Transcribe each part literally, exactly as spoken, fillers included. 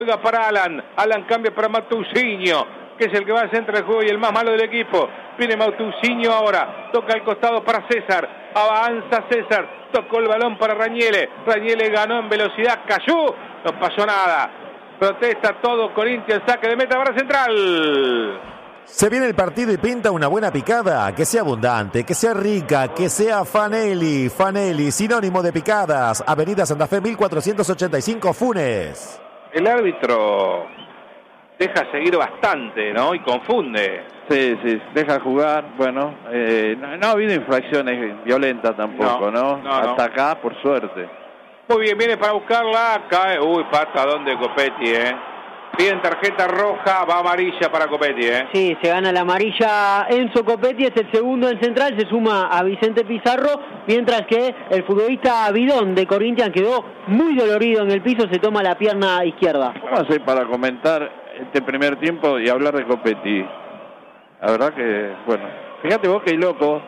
Juega para Alan, Alan cambia para Matusinho, que es el que va al centro del juego y el más malo del equipo. Viene Matusinho ahora, toca al costado para César, avanza César, tocó el balón para Rañele, Rañele ganó en velocidad, cayó, no pasó nada. Protesta todo Corinthians, saque de meta para Central. Se viene el partido y pinta una buena picada, que sea abundante, que sea rica, que sea Fanelli. Fanelli, sinónimo de picadas. Avenida Santa Fe mil cuatrocientos ochenta y cinco, Funes. El árbitro deja seguir bastante, ¿no? Y confunde. Sí, sí, deja jugar. Bueno, eh, no, no ha habido infracciones violentas tampoco, ¿no? ¿no? no Hasta no. acá, por suerte. Muy bien, viene para buscarla, cae. Uy, patadón de Copetti, ¿eh? Bien, tarjeta roja, va amarilla para Copetti, ¿eh? Sí, se gana la amarilla Enzo Copetti, es el segundo en Central, se suma a Vicente Pizarro, mientras que el futbolista Bidón de Corinthians quedó muy dolorido en el piso, se toma la pierna izquierda. ¿Cómo hacer para comentar este primer tiempo y hablar de Copetti? La verdad que, bueno, fíjate vos que loco,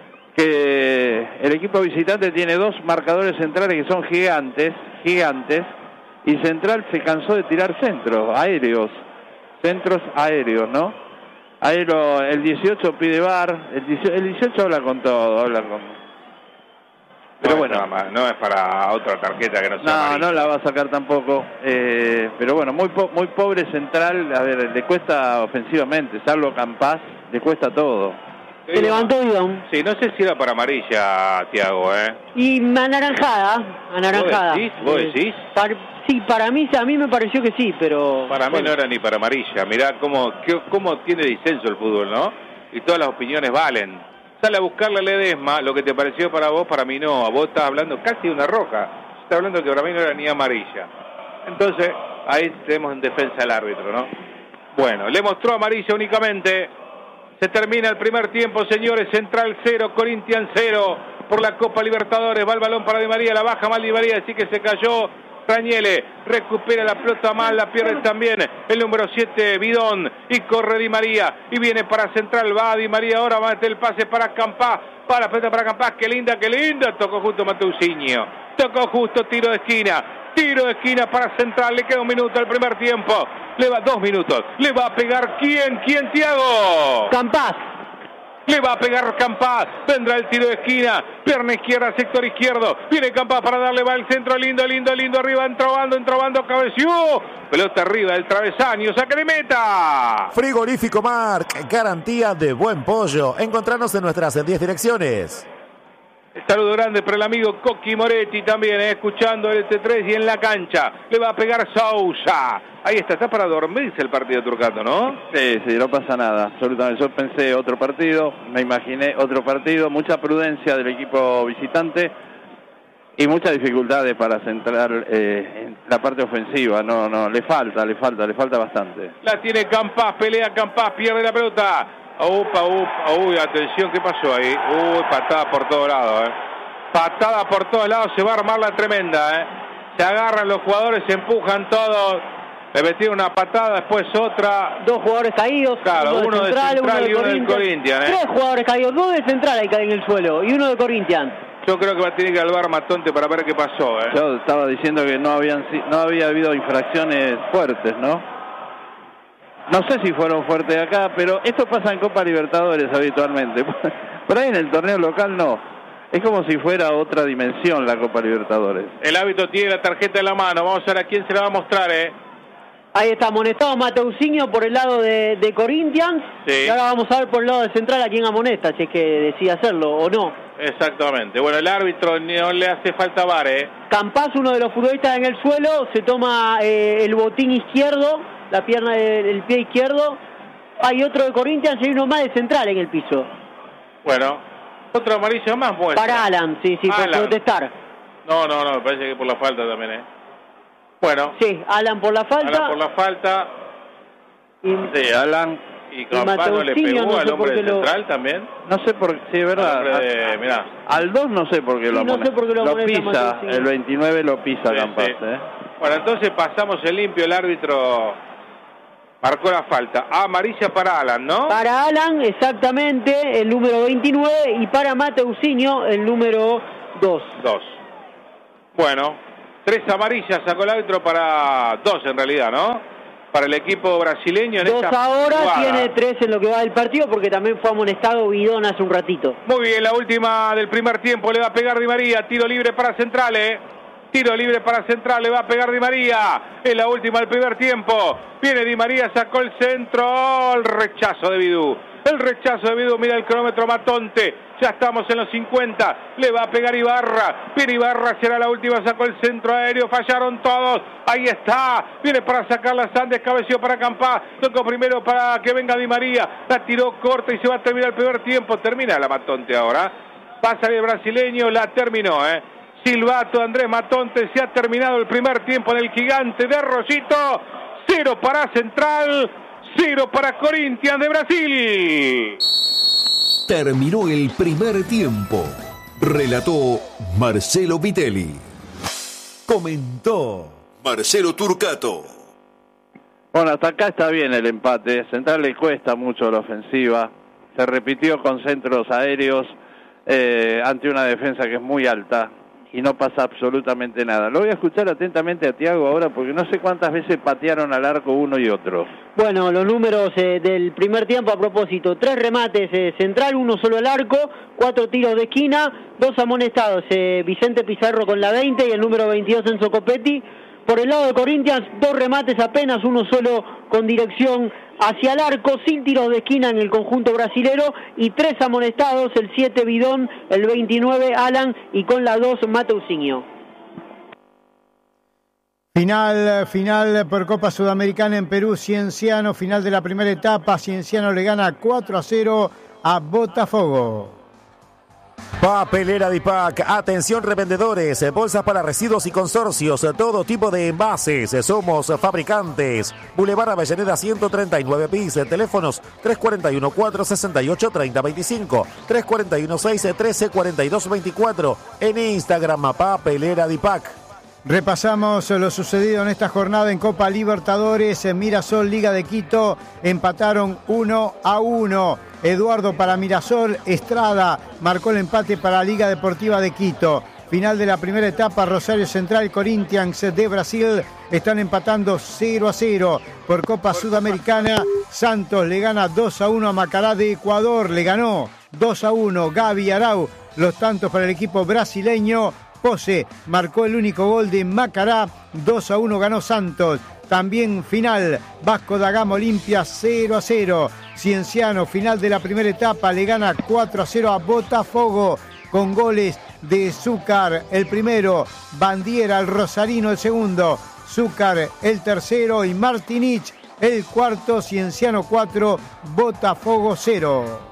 que el equipo visitante tiene dos marcadores centrales que son gigantes, gigantes, y Central se cansó de tirar centros aéreos, centros aéreos, ¿no? Aéreo, el dieciocho pide V A R, el dieciocho, el dieciocho habla con todo, habla con... Pero no bueno, es, no es para otra tarjeta que no sea no, amarilla. no la va a sacar tampoco, eh, pero bueno, muy po muy pobre Central, a ver, le cuesta ofensivamente, salvo Campás, le cuesta todo. Se levantó Bidón. Sí, no sé si era para amarilla, Tiago, ¿eh? Y anaranjada, anaranjada. ¿Vos decís? ¿Vos decís? Eh, par, sí, para mí, a mí me pareció que sí, pero... Para mí bueno. no era ni para amarilla. Mirá cómo, qué, cómo tiene disenso el fútbol, ¿no? Y todas las opiniones valen. Sale a buscarle a Ledesma, lo que te pareció para vos, para mí no. Vos estás hablando casi de una roja. Estás hablando que para mí no era ni amarilla. Entonces, ahí tenemos en defensa al árbitro, ¿no? Bueno, le mostró amarilla únicamente. Se termina el primer tiempo, señores. Central cero, Corinthians cero. Por la Copa Libertadores, va el balón para Di María, la baja mal Di María, así que se cayó Rañele, recupera la pelota mal, la pierde también el número siete, Bidón, y corre Di María, y viene para Central, va Di María, ahora va a meter el pase para Campás, para la pelota para Campás, qué linda, qué linda, tocó justo Matusinho, tocó justo, tiro de esquina, tiro de esquina para Central, le queda un minuto al primer tiempo, le va dos minutos, le va a pegar, ¿quién? ¿Quién, Tiago? Campás. Le va a pegar Campás, vendrá el tiro de esquina, pierna izquierda, sector izquierdo, viene Campás para darle, va al centro, lindo, lindo, lindo, arriba, entrobando, entrobando, cabeció, pelota arriba del travesaño, saque de meta. Frigorífico Marc, garantía de buen pollo. Encontrarnos en nuestras diez direcciones. Saludo grande para el amigo Coqui Moretti también, eh, escuchando el T tres y en la cancha. Le va a pegar Sousa. Ahí está, está para dormirse el partido Turcato, ¿no? Sí, sí, no pasa nada, absolutamente. Yo pensé otro partido, me imaginé otro partido, mucha prudencia del equipo visitante y muchas dificultades para centrar eh, en la parte ofensiva. No, no, le falta, le falta, le falta bastante. La tiene Campás, pelea Campás, pierde la pelota. Upa, upa, uy, atención, ¿qué pasó ahí? Uy, patada por todos lados, eh. Patada por todos lados, se va a armar la tremenda, eh. Se agarran los jugadores, se empujan todos. Le metieron una patada, después otra. Dos jugadores caídos, claro, uno, uno de Central, de Central uno de y uno del Corinthians. Corinthians, eh. Tres jugadores caídos, dos de Central ahí caen en el suelo y uno de Corinthians. Yo creo que va a tener que ir al bar Matonte para ver qué pasó, eh. Yo estaba diciendo que no habían no había habido infracciones fuertes, ¿no? No sé si fueron fuertes acá, pero esto pasa en Copa Libertadores habitualmente. Por ahí en el torneo local no. Es como si fuera otra dimensión la Copa Libertadores. El árbitro tiene la tarjeta en la mano. Vamos a ver a quién se la va a mostrar, ¿eh? Ahí está, amonestado Mateusinho por el lado de, de Corinthians. Sí. Y ahora vamos a ver por el lado de Central a quién amonesta, si es que decide hacerlo o no. Exactamente. Bueno, el árbitro no le hace falta V A R, ¿eh? Campás, uno de los futbolistas en el suelo, se toma eh, el botín izquierdo, la pierna del el pie izquierdo. Hay otro de Corinthians y uno más de Central en el piso. Bueno, otro amarillo más muestra. Para Alan, sí, sí, Alan. por protestar. No, no, no, me parece que por la falta también, ¿eh? Bueno. Sí, Alan por la falta. Alan por la falta. Y, sí, Alan. Y Campás no le pegó no al hombre de lo... Central también. No sé por qué, sí, es verdad. De, mirá. Al dos no sé por qué sí, lo no sé por qué lo, lo pisa, el veintinueve lo pisa sí, Campás, sí. ¿eh? Bueno, entonces pasamos el limpio, el árbitro marcó la falta. Amarilla para Alan, ¿no? Para Alan, exactamente, el número veintinueve, y para Mateusinho, el número dos. Dos. Bueno, Tres amarillas sacó el árbitro para dos en realidad, ¿no? Para el equipo brasileño en Dos esta ahora, jugada. Tiene tres en lo que va del partido porque también fue amonestado Bidón hace un ratito. Muy bien, la última del primer tiempo le va a pegar Di María, tiro libre para Central, ¿eh? Tiro libre para Central, le va a pegar Di María. Es la última del primer tiempo. Viene Di María, sacó el centro, el rechazo de Bidú. El rechazo de Bidú, mira el cronómetro Matonte. Ya estamos en los cincuenta. Le va a pegar Ibarra. Viene Ibarra, será la última, sacó el centro aéreo. Fallaron todos. Ahí está. Viene para sacar la Sandes, cabeció para Campá. Tocó primero para que venga Di María. La tiró corta y se va a terminar el primer tiempo. Termina la Matonte ahora. Pasa el brasileño, la terminó, ¿eh? Silbato Andrés Matonte, se ha terminado el primer tiempo en el Gigante de Arroyito. Cero para Central, cero para Corinthians de Brasil. Terminó el primer tiempo. Relató Marcelo Vitelli. Comentó Marcelo Turcato. Bueno, hasta acá está bien el empate. Central le cuesta mucho la ofensiva. Se repitió con centros aéreos eh, ante una defensa que es muy alta. Y no pasa absolutamente nada. Lo voy a escuchar atentamente a Tiago ahora porque no sé cuántas veces patearon al arco uno y otro. Bueno, los números eh, del primer tiempo a propósito. Tres remates eh, Central, uno solo al arco, cuatro tiros de esquina, dos amonestados. Eh, Vicente Pizarro con la veinte y el número veintidós Enzo Copetti. Por el lado de Corinthians, dos remates apenas, uno solo con dirección hacia el arco, sin tiros de esquina en el conjunto brasilero, y tres amonestados, el siete Bidón, el veintinueve Alan y con la dos Mateusinho. Final, final por Copa Sudamericana en Perú, Cienciano, final de la primera etapa, Cienciano le gana cuatro a cero a Botafogo. Papelera Dipac, atención revendedores, bolsas para residuos y consorcios, todo tipo de envases, somos fabricantes. Boulevard Avellaneda ciento treinta y nueve bis, teléfonos tres cuatro uno, cuatro seis ocho, tres cero dos cinco, tres cuatro uno, seis uno tres, cuatro dos dos cuatro, en Instagram Papelera Dipac. Repasamos lo sucedido en esta jornada en Copa Libertadores. Mirasol, Liga de Quito, empataron uno a uno. Eduardo para Mirasol, Estrada marcó el empate para la Liga Deportiva de Quito. Final de la primera etapa, Rosario Central, Corinthians de Brasil están empatando cero a cero. Por Copa Sudamericana, Santos le gana dos a uno a Macará de Ecuador, le ganó dos a uno Gaby Arau. Los tantos para el equipo brasileño. Pose marcó el único gol de Macará, dos a uno ganó Santos. También final, Vasco da Gama Olimpia cero a cero. Cienciano, final de la primera etapa, le gana cuatro a cero a Botafogo con goles de Zúcar, el primero, Bandiera, el rosarino, el segundo, Zúcar, el tercero y Martinich, el cuarto. Cienciano cuatro, Botafogo cero.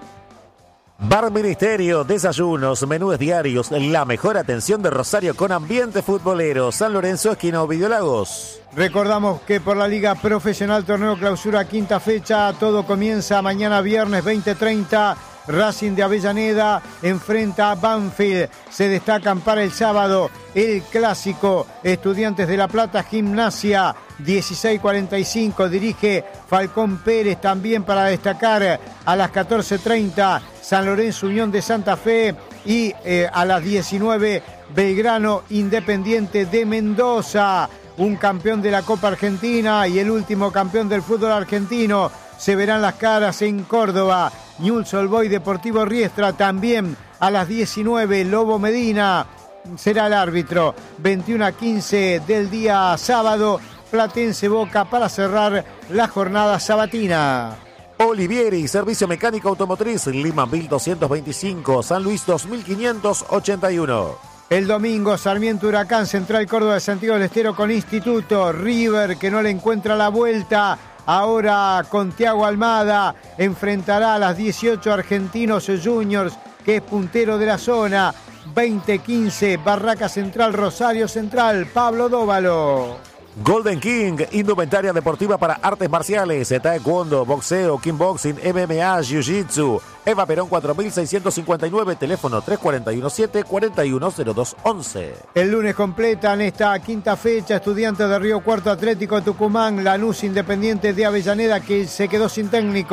Bar Ministerio, desayunos, menús diarios, la mejor atención de Rosario con ambiente futbolero. San Lorenzo, esquina Ovidio Lagos. Recordamos que por la Liga Profesional Torneo Clausura quinta fecha, todo comienza mañana viernes veinte treinta. Racing de Avellaneda enfrenta a Banfield. Se destacan para el sábado el clásico Estudiantes de La Plata Gimnasia. dieciséis cuarenta y cinco dirige Falcón Pérez. También para destacar a las catorce treinta San Lorenzo Unión de Santa Fe y eh, a las diecinueve Belgrano Independiente de Mendoza. Un campeón de la Copa Argentina y el último campeón del fútbol argentino se verán las caras en Córdoba. Newell's Old Boys Deportivo Riestra también a las diecinueve. Lobo Medina será el árbitro. veintiuno a quince del día sábado. Platense Boca para cerrar la jornada sabatina. Olivieri, servicio mecánico automotriz, Limanville doscientos veinticinco, San Luis dos mil quinientos ochenta y uno. El domingo, Sarmiento Huracán, Central Córdoba de Santiago del Estero con Instituto. River, que no le encuentra la vuelta. Ahora con Thiago Almada enfrentará a las dieciocho Argentinos Juniors, que es puntero de la zona. veinte quince, Barraca Central, Rosario Central, Pablo Dóvalo. Golden King, indumentaria deportiva para artes marciales, taekwondo, boxeo, kickboxing, M M A, jiu-jitsu. Eva Perón cuatro mil seiscientos cincuenta y nueve, teléfono tres cuatro uno siete, cuatro uno cero dos once. El lunes completan esta quinta fecha Estudiantes de Río Cuarto, Atlético Tucumán, Lanús Independiente de Avellaneda, que se quedó sin técnico.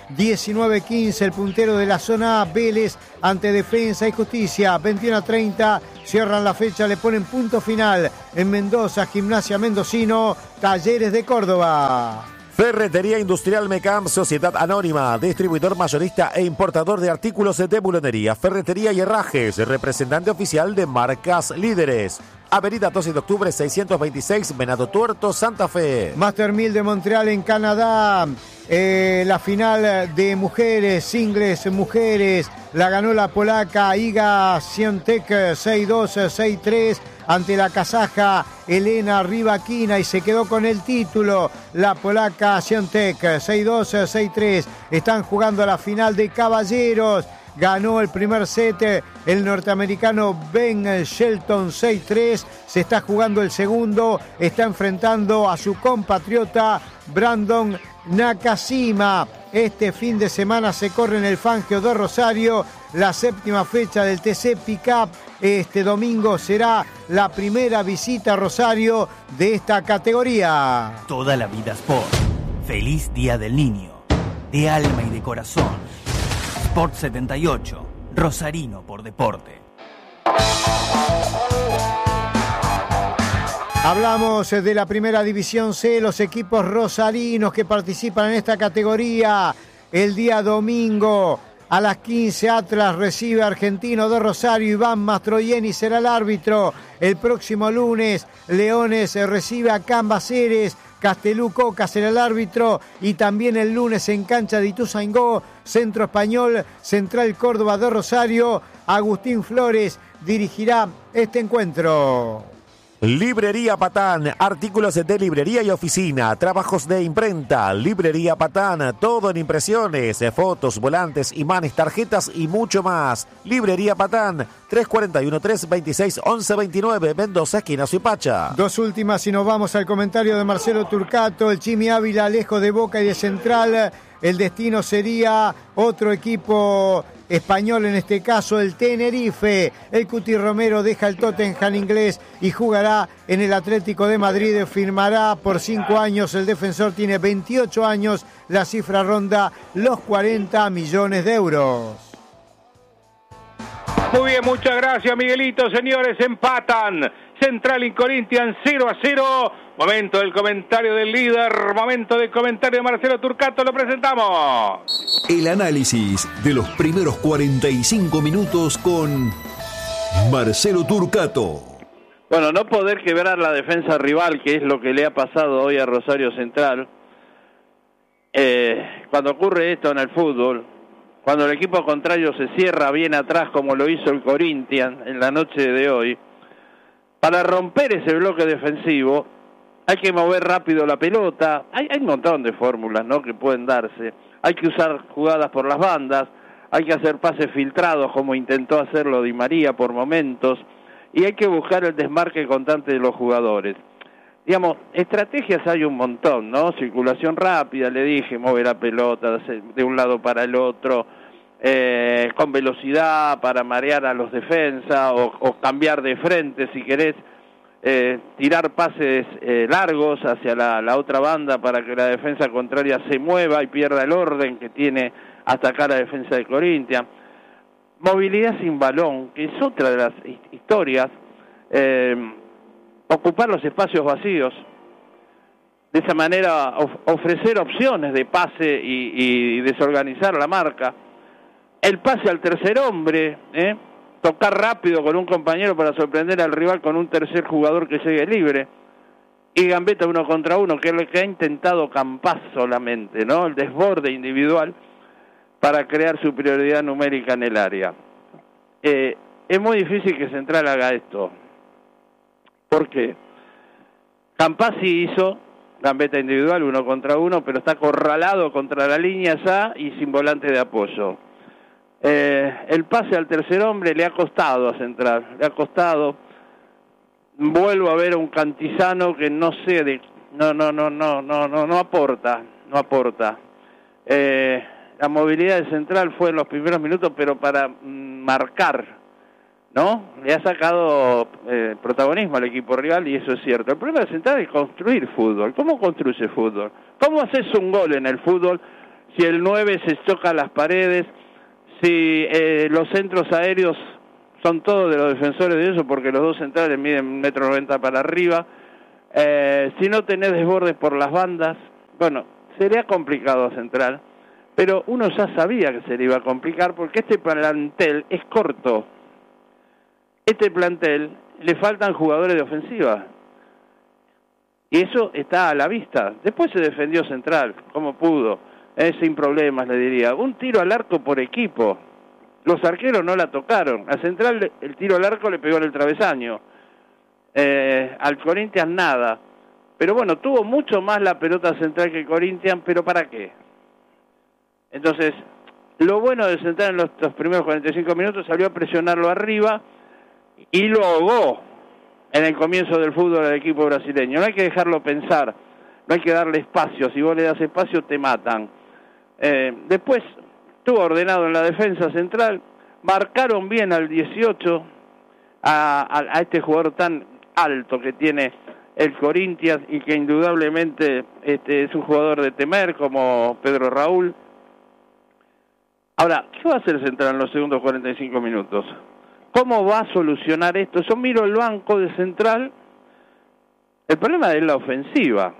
diecinueve quince el puntero de la zona A, Vélez ante Defensa y Justicia. veintiuno a treinta cierran la fecha, le ponen punto final en Mendoza, Gimnasia Mendocino, Talleres de Córdoba. Ferretería Industrial Mecam, Sociedad Anónima, distribuidor mayorista e importador de artículos de bulonería, ferretería y herrajes, representante oficial de marcas líderes. Avenida doce de octubre seiscientos veintiséis, Venado Tuerto, Santa Fe. Master mil de Montreal en Canadá. Eh, la final de mujeres, singles mujeres, la ganó la polaca Iga Świątek seis dos, seis tres ante la kazaja Elena Rybakina y se quedó con el título. La polaca Świątek seis dos, seis tres. Están jugando la final de caballeros. Ganó el primer set el norteamericano Ben Shelton seis tres. Se está jugando el segundo. Está enfrentando a su compatriota Brandon Nakashima. Este fin de semana se corre en el Fangio de Rosario la séptima fecha del T C Pickup. Este domingo será la primera visita a Rosario de esta categoría. Toda la vida Sport. Feliz Día del Niño. De alma y de corazón. Sport setenta y ocho, Rosarino por deporte. Hablamos de la primera división C, los equipos rosarinos que participan en esta categoría. El día domingo a las quince Atlas recibe a Argentino de Rosario, Iván Mastroianni será el árbitro. El próximo lunes Leones recibe a Cambaceres, Castelú Coca será el árbitro y también el lunes en cancha de Ituzaingó, Centro Español, Central Córdoba de Rosario, Agustín Flores dirigirá este encuentro. Librería Patán, artículos de librería y oficina, trabajos de imprenta. Librería Patán, todo en impresiones, fotos, volantes, imanes, tarjetas y mucho más. Librería Patán, tres cuatro uno, tres veintiséis, once veintinueve, Mendoza, esquina Suipacha. Dos últimas y nos vamos al comentario de Marcelo Turcato. El Chimi Ávila lejos de Boca y de Central. El destino sería otro equipo español, en este caso el Tenerife. El Cuti Romero deja el Tottenham inglés y jugará en el Atlético de Madrid. Firmará por cinco años. El defensor tiene veintiocho años. La cifra ronda los cuarenta millones de euros. Muy bien, muchas gracias, Miguelito. Señores, empatan Central y Corinthians cero a cero. Momento del comentario del líder, momento del comentario de Marcelo Turcato, lo presentamos. El análisis de los primeros cuarenta y cinco minutos con Marcelo Turcato. Bueno, no poder quebrar la defensa rival, que es lo que le ha pasado hoy a Rosario Central. Eh, cuando ocurre esto en el fútbol, cuando el equipo contrario se cierra bien atrás como lo hizo el Corinthians en la noche de hoy, para romper ese bloque defensivo hay que mover rápido la pelota. Hay, hay un montón de fórmulas, ¿no?, que pueden darse. Hay que usar jugadas por las bandas, hay que hacer pases filtrados como intentó hacerlo Di María por momentos, y hay que buscar el desmarque constante de los jugadores. Digamos, estrategias hay un montón, ¿no? Circulación rápida, le dije, mover la pelota de un lado para el otro, eh, con velocidad para marear a los defensas, o, o cambiar de frente si querés, eh, tirar pases eh, largos hacia la, la otra banda para que la defensa contraria se mueva y pierda el orden que tiene hasta acá la defensa de Corinthians. Movilidad sin balón, que es otra de las historias, eh, ocupar los espacios vacíos, de esa manera of ofrecer opciones de pase y, y desorganizar la marca, el pase al tercer hombre, ¿eh? tocar rápido con un compañero para sorprender al rival con un tercer jugador que llegue libre, y gambeta uno contra uno, que es lo que ha intentado Campás solamente, ¿no? El desborde individual para crear superioridad numérica en el área. Eh, es muy difícil que Central haga esto. ¿Por qué? Campás sí hizo gambeta individual, uno contra uno, pero está acorralado contra la línea ya y sin volante de apoyo. Eh, el pase al tercer hombre le ha costado a Central, le ha costado. Vuelvo a ver a un Cantizano que no sé de, no, no, no, no, no, no, no aporta, no aporta. Eh, la movilidad de Central fue en los primeros minutos, pero para mm, marcar, ¿no? Le ha sacado eh, protagonismo al equipo rival y eso es cierto. El problema de Central es construir fútbol. ¿Cómo construye fútbol? ¿Cómo haces un gol en el fútbol? si el nueve se choca a las paredes, si eh, los centros aéreos son todos de los defensores de eso, porque los dos centrales miden un metro noventa para arriba, eh, si no tenés desbordes por las bandas, bueno, sería complicado a Central, pero uno ya sabía que se le iba a complicar porque este plantel es corto. Este plantel le faltan jugadores de ofensiva. Y eso está a la vista. Después se defendió Central, como pudo, eh, sin problemas, le diría. Un tiro al arco por equipo. Los arqueros no la tocaron. A Central el tiro al arco le pegó en el travesaño. Eh, al Corinthians nada. Pero bueno, tuvo mucho más la pelota Central que Corinthians, pero ¿para qué? Entonces, lo bueno de Central en los, los primeros cuarenta y cinco minutos salió a presionarlo arriba y lo ahogó en el comienzo del fútbol al equipo brasileño. No hay que dejarlo pensar, no hay que darle espacio. Si vos le das espacio, te matan. Eh, después, estuvo ordenado en la defensa Central, marcaron bien al dieciocho, a, a, a este jugador tan alto que tiene el Corinthians y que indudablemente este, es un jugador de temer como Pedro Raúl. Ahora, ¿qué va a hacer Central en los segundos cuarenta y cinco minutos? ¿Cómo va a solucionar esto? Yo miro el banco de Central, el problema es la ofensiva.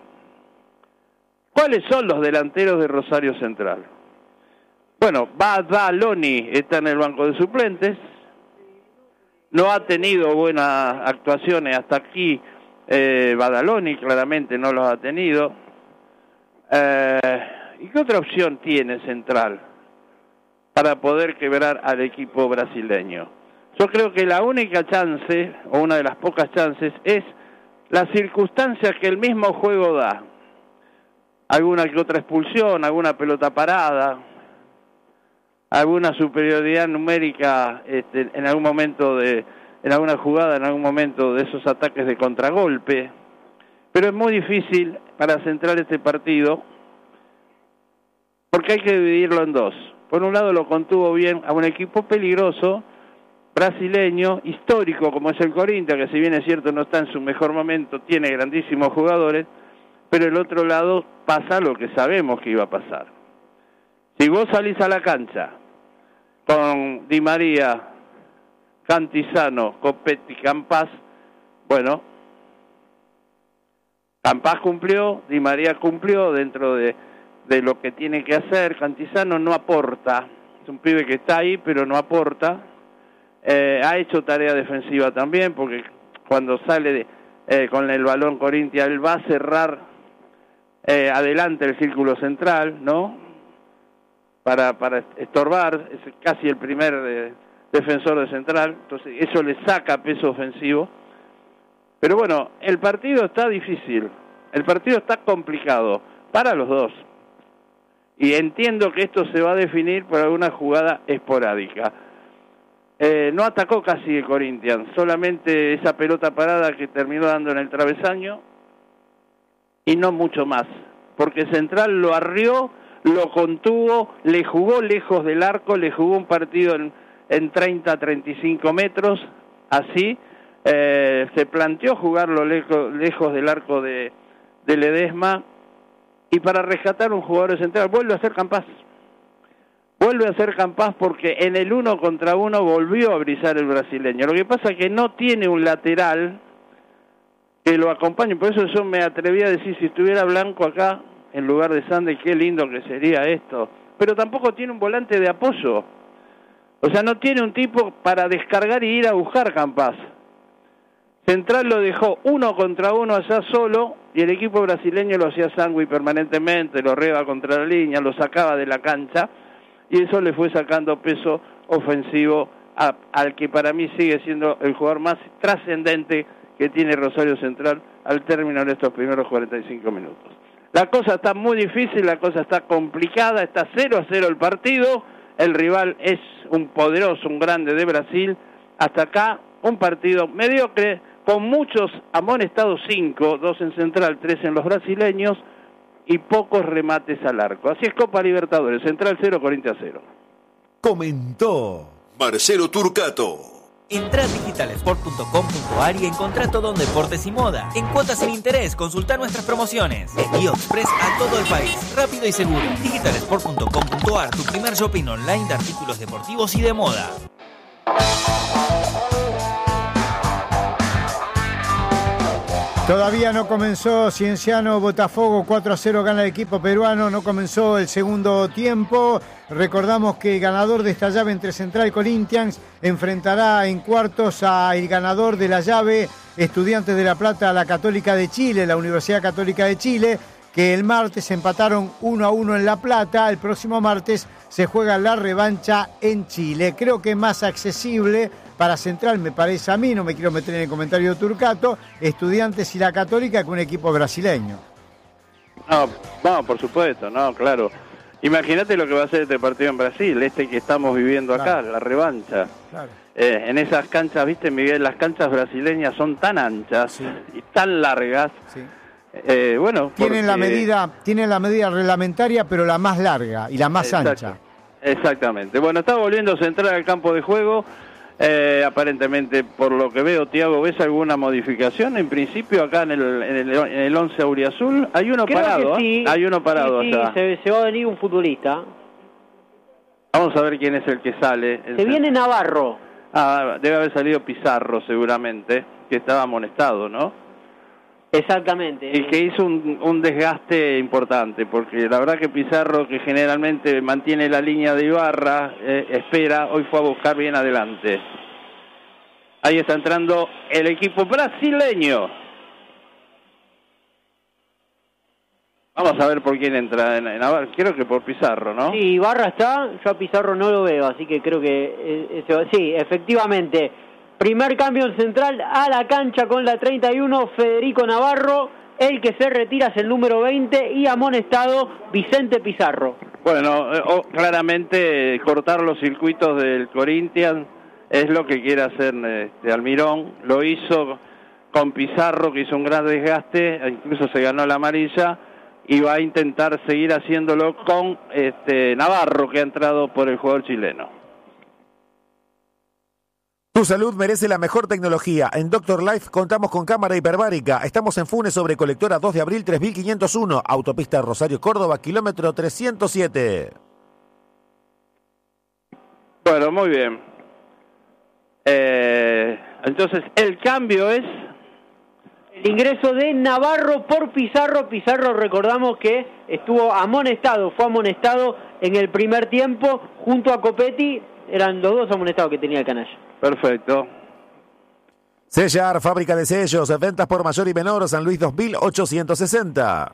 ¿Cuáles son los delanteros de Rosario Central? Bueno, Badaloni está en el banco de suplentes, no ha tenido buenas actuaciones hasta aquí, eh, Badaloni claramente no los ha tenido. Eh, ¿Y qué otra opción tiene Central para poder quebrar al equipo brasileño? Yo creo que la única chance, o una de las pocas chances, es las circunstancias que el mismo juego da. Alguna que otra expulsión, alguna pelota parada, alguna superioridad numérica este, en algún momento de, en alguna jugada, en algún momento de esos ataques de contragolpe. Pero es muy difícil para centrar este partido, porque hay que dividirlo en dos. Por un lado lo contuvo bien a un equipo peligroso, brasileño, histórico como es el Corinthians, que si bien es cierto no está en su mejor momento, tiene grandísimos jugadores, pero el otro lado pasa lo que sabemos que iba a pasar. Si vos salís a la cancha con Di María, Cantizano, Copetti, Campás, bueno, Campás cumplió, Di María cumplió dentro de, de lo que tiene que hacer, Cantizano no aporta, es un pibe que está ahí pero no aporta. Eh, ha hecho tarea defensiva también, porque cuando sale de, eh, con el balón Corinthians, él va a cerrar eh, adelante el círculo central, ¿no? Para, para estorbar, es casi el primer eh, defensor de Central, entonces eso le saca peso ofensivo. Pero bueno, el partido está difícil, el partido está complicado para los dos. Y entiendo que esto se va a definir por alguna jugada esporádica. Eh, no atacó casi el Corinthians, solamente esa pelota parada que terminó dando en el travesaño y no mucho más, porque Central lo arrió, lo contuvo, le jugó lejos del arco, le jugó un partido en, en treinta a treinta y cinco metros, así, eh, se planteó jugarlo lejos, lejos del arco de, de Ledesma, y para rescatar un jugador de Central vuelve a ser Campás. Vuelve a ser Campás porque en el uno contra uno volvió a brillar el brasileño. Lo que pasa es que no tiene un lateral que lo acompañe. Por eso yo me atreví a decir, si estuviera Blanco acá, en lugar de Sande, qué lindo que sería esto. Pero tampoco tiene un volante de apoyo. O sea, no tiene un tipo para descargar y ir a buscar Campás. Central lo dejó uno contra uno allá solo y el equipo brasileño lo hacía sangüe permanentemente, lo reba contra la línea, lo sacaba de la cancha. Y eso le fue sacando peso ofensivo a, al que para mí sigue siendo el jugador más trascendente que tiene Rosario Central al término de estos primeros cuarenta y cinco minutos. La cosa está muy difícil, la cosa está complicada, está cero a cero el partido, el rival es un poderoso, un grande de Brasil, hasta acá un partido mediocre, con muchos amonestados, cinco, dos en Central, tres en los brasileños, y pocos remates al arco. Así es Copa Libertadores, Central cero, Corinthians cero. Comentó Marcelo Turcato. Entrá a digital sport punto com punto a r y encontrá todo en deportes y moda. En cuotas sin interés, consultá nuestras promociones. Envío express a todo el país, rápido y seguro. digital sport punto com punto a r, tu primer shopping online de artículos deportivos y de moda. Todavía no comenzó Cienciano Botafogo, cuatro a cero gana el equipo peruano, no comenzó el segundo tiempo. Recordamos que el ganador de esta llave entre Central y Corinthians enfrentará en cuartos al ganador de la llave Estudiantes de La Plata, la Católica de Chile, la Universidad Católica de Chile, que el martes empataron uno a uno en La Plata. El próximo martes se juega la revancha en Chile. Creo que es más accesible para Central, me parece a mí, no me quiero meter en el comentario de Turcato, Estudiantes y la Católica que un equipo brasileño. No, no, por supuesto, no, claro. Imagínate lo que va a ser este partido en Brasil, este que estamos viviendo acá, claro. La revancha. Claro. Eh, en esas canchas, viste, Miguel, las canchas brasileñas son tan anchas, sí, y tan largas. Sí. Eh, bueno, tienen porque... la medida, tienen la medida reglamentaria, pero la más larga y la más Exacto. ancha. Exactamente. Bueno, está volviendo Central al campo de juego. Eh, aparentemente, por lo que veo, Tiago, ¿ves alguna modificación? En principio, acá en el, en el, en el once auriazul, hay uno Creo parado, que sí. ¿eh? Hay uno parado sí, allá. Sí, se, se va a venir un futbolista. Vamos a ver quién es el que sale. Se viene Navarro. Ah, debe haber salido Pizarro, seguramente, que estaba amonestado, ¿no? Exactamente. Y que hizo un, un desgaste importante, porque la verdad que Pizarro, que generalmente mantiene la línea de Ibarra, eh, espera, hoy fue a buscar bien adelante. Ahí está entrando el equipo brasileño. Vamos a ver por quién entra en, en Navarra. Creo que por Pizarro, ¿no? Sí, Ibarra está, yo a Pizarro no lo veo, así que creo que... Eh, eh, sí, efectivamente... Primer cambio en Central a la cancha con la treinta y uno, Federico Navarro. El que se retira es el número veinte y amonestado Vicente Pizarro. Bueno, eh, oh, claramente eh, cortar los circuitos del Corinthians es lo que quiere hacer este, Almirón. Lo hizo con Pizarro, que hizo un gran desgaste, incluso se ganó la amarilla, y va a intentar seguir haciéndolo con este, Navarro, que ha entrado por el jugador chileno. Tu salud merece la mejor tecnología. En Doctor Life contamos con cámara hiperbárica. Estamos en Funes sobre Colectora dos de abril tres mil quinientos uno. Autopista Rosario Córdoba, kilómetro trescientos siete. Bueno, muy bien. Eh, entonces, el cambio es... El ingreso de Navarro por Pizarro. Pizarro, recordamos que estuvo amonestado, fue amonestado en el primer tiempo junto a Copetti. Eran los dos amonestados que tenía el canalla. Perfecto. Sellar, fábrica de sellos, ventas por mayor y menor, San Luis dos mil ochocientos sesenta.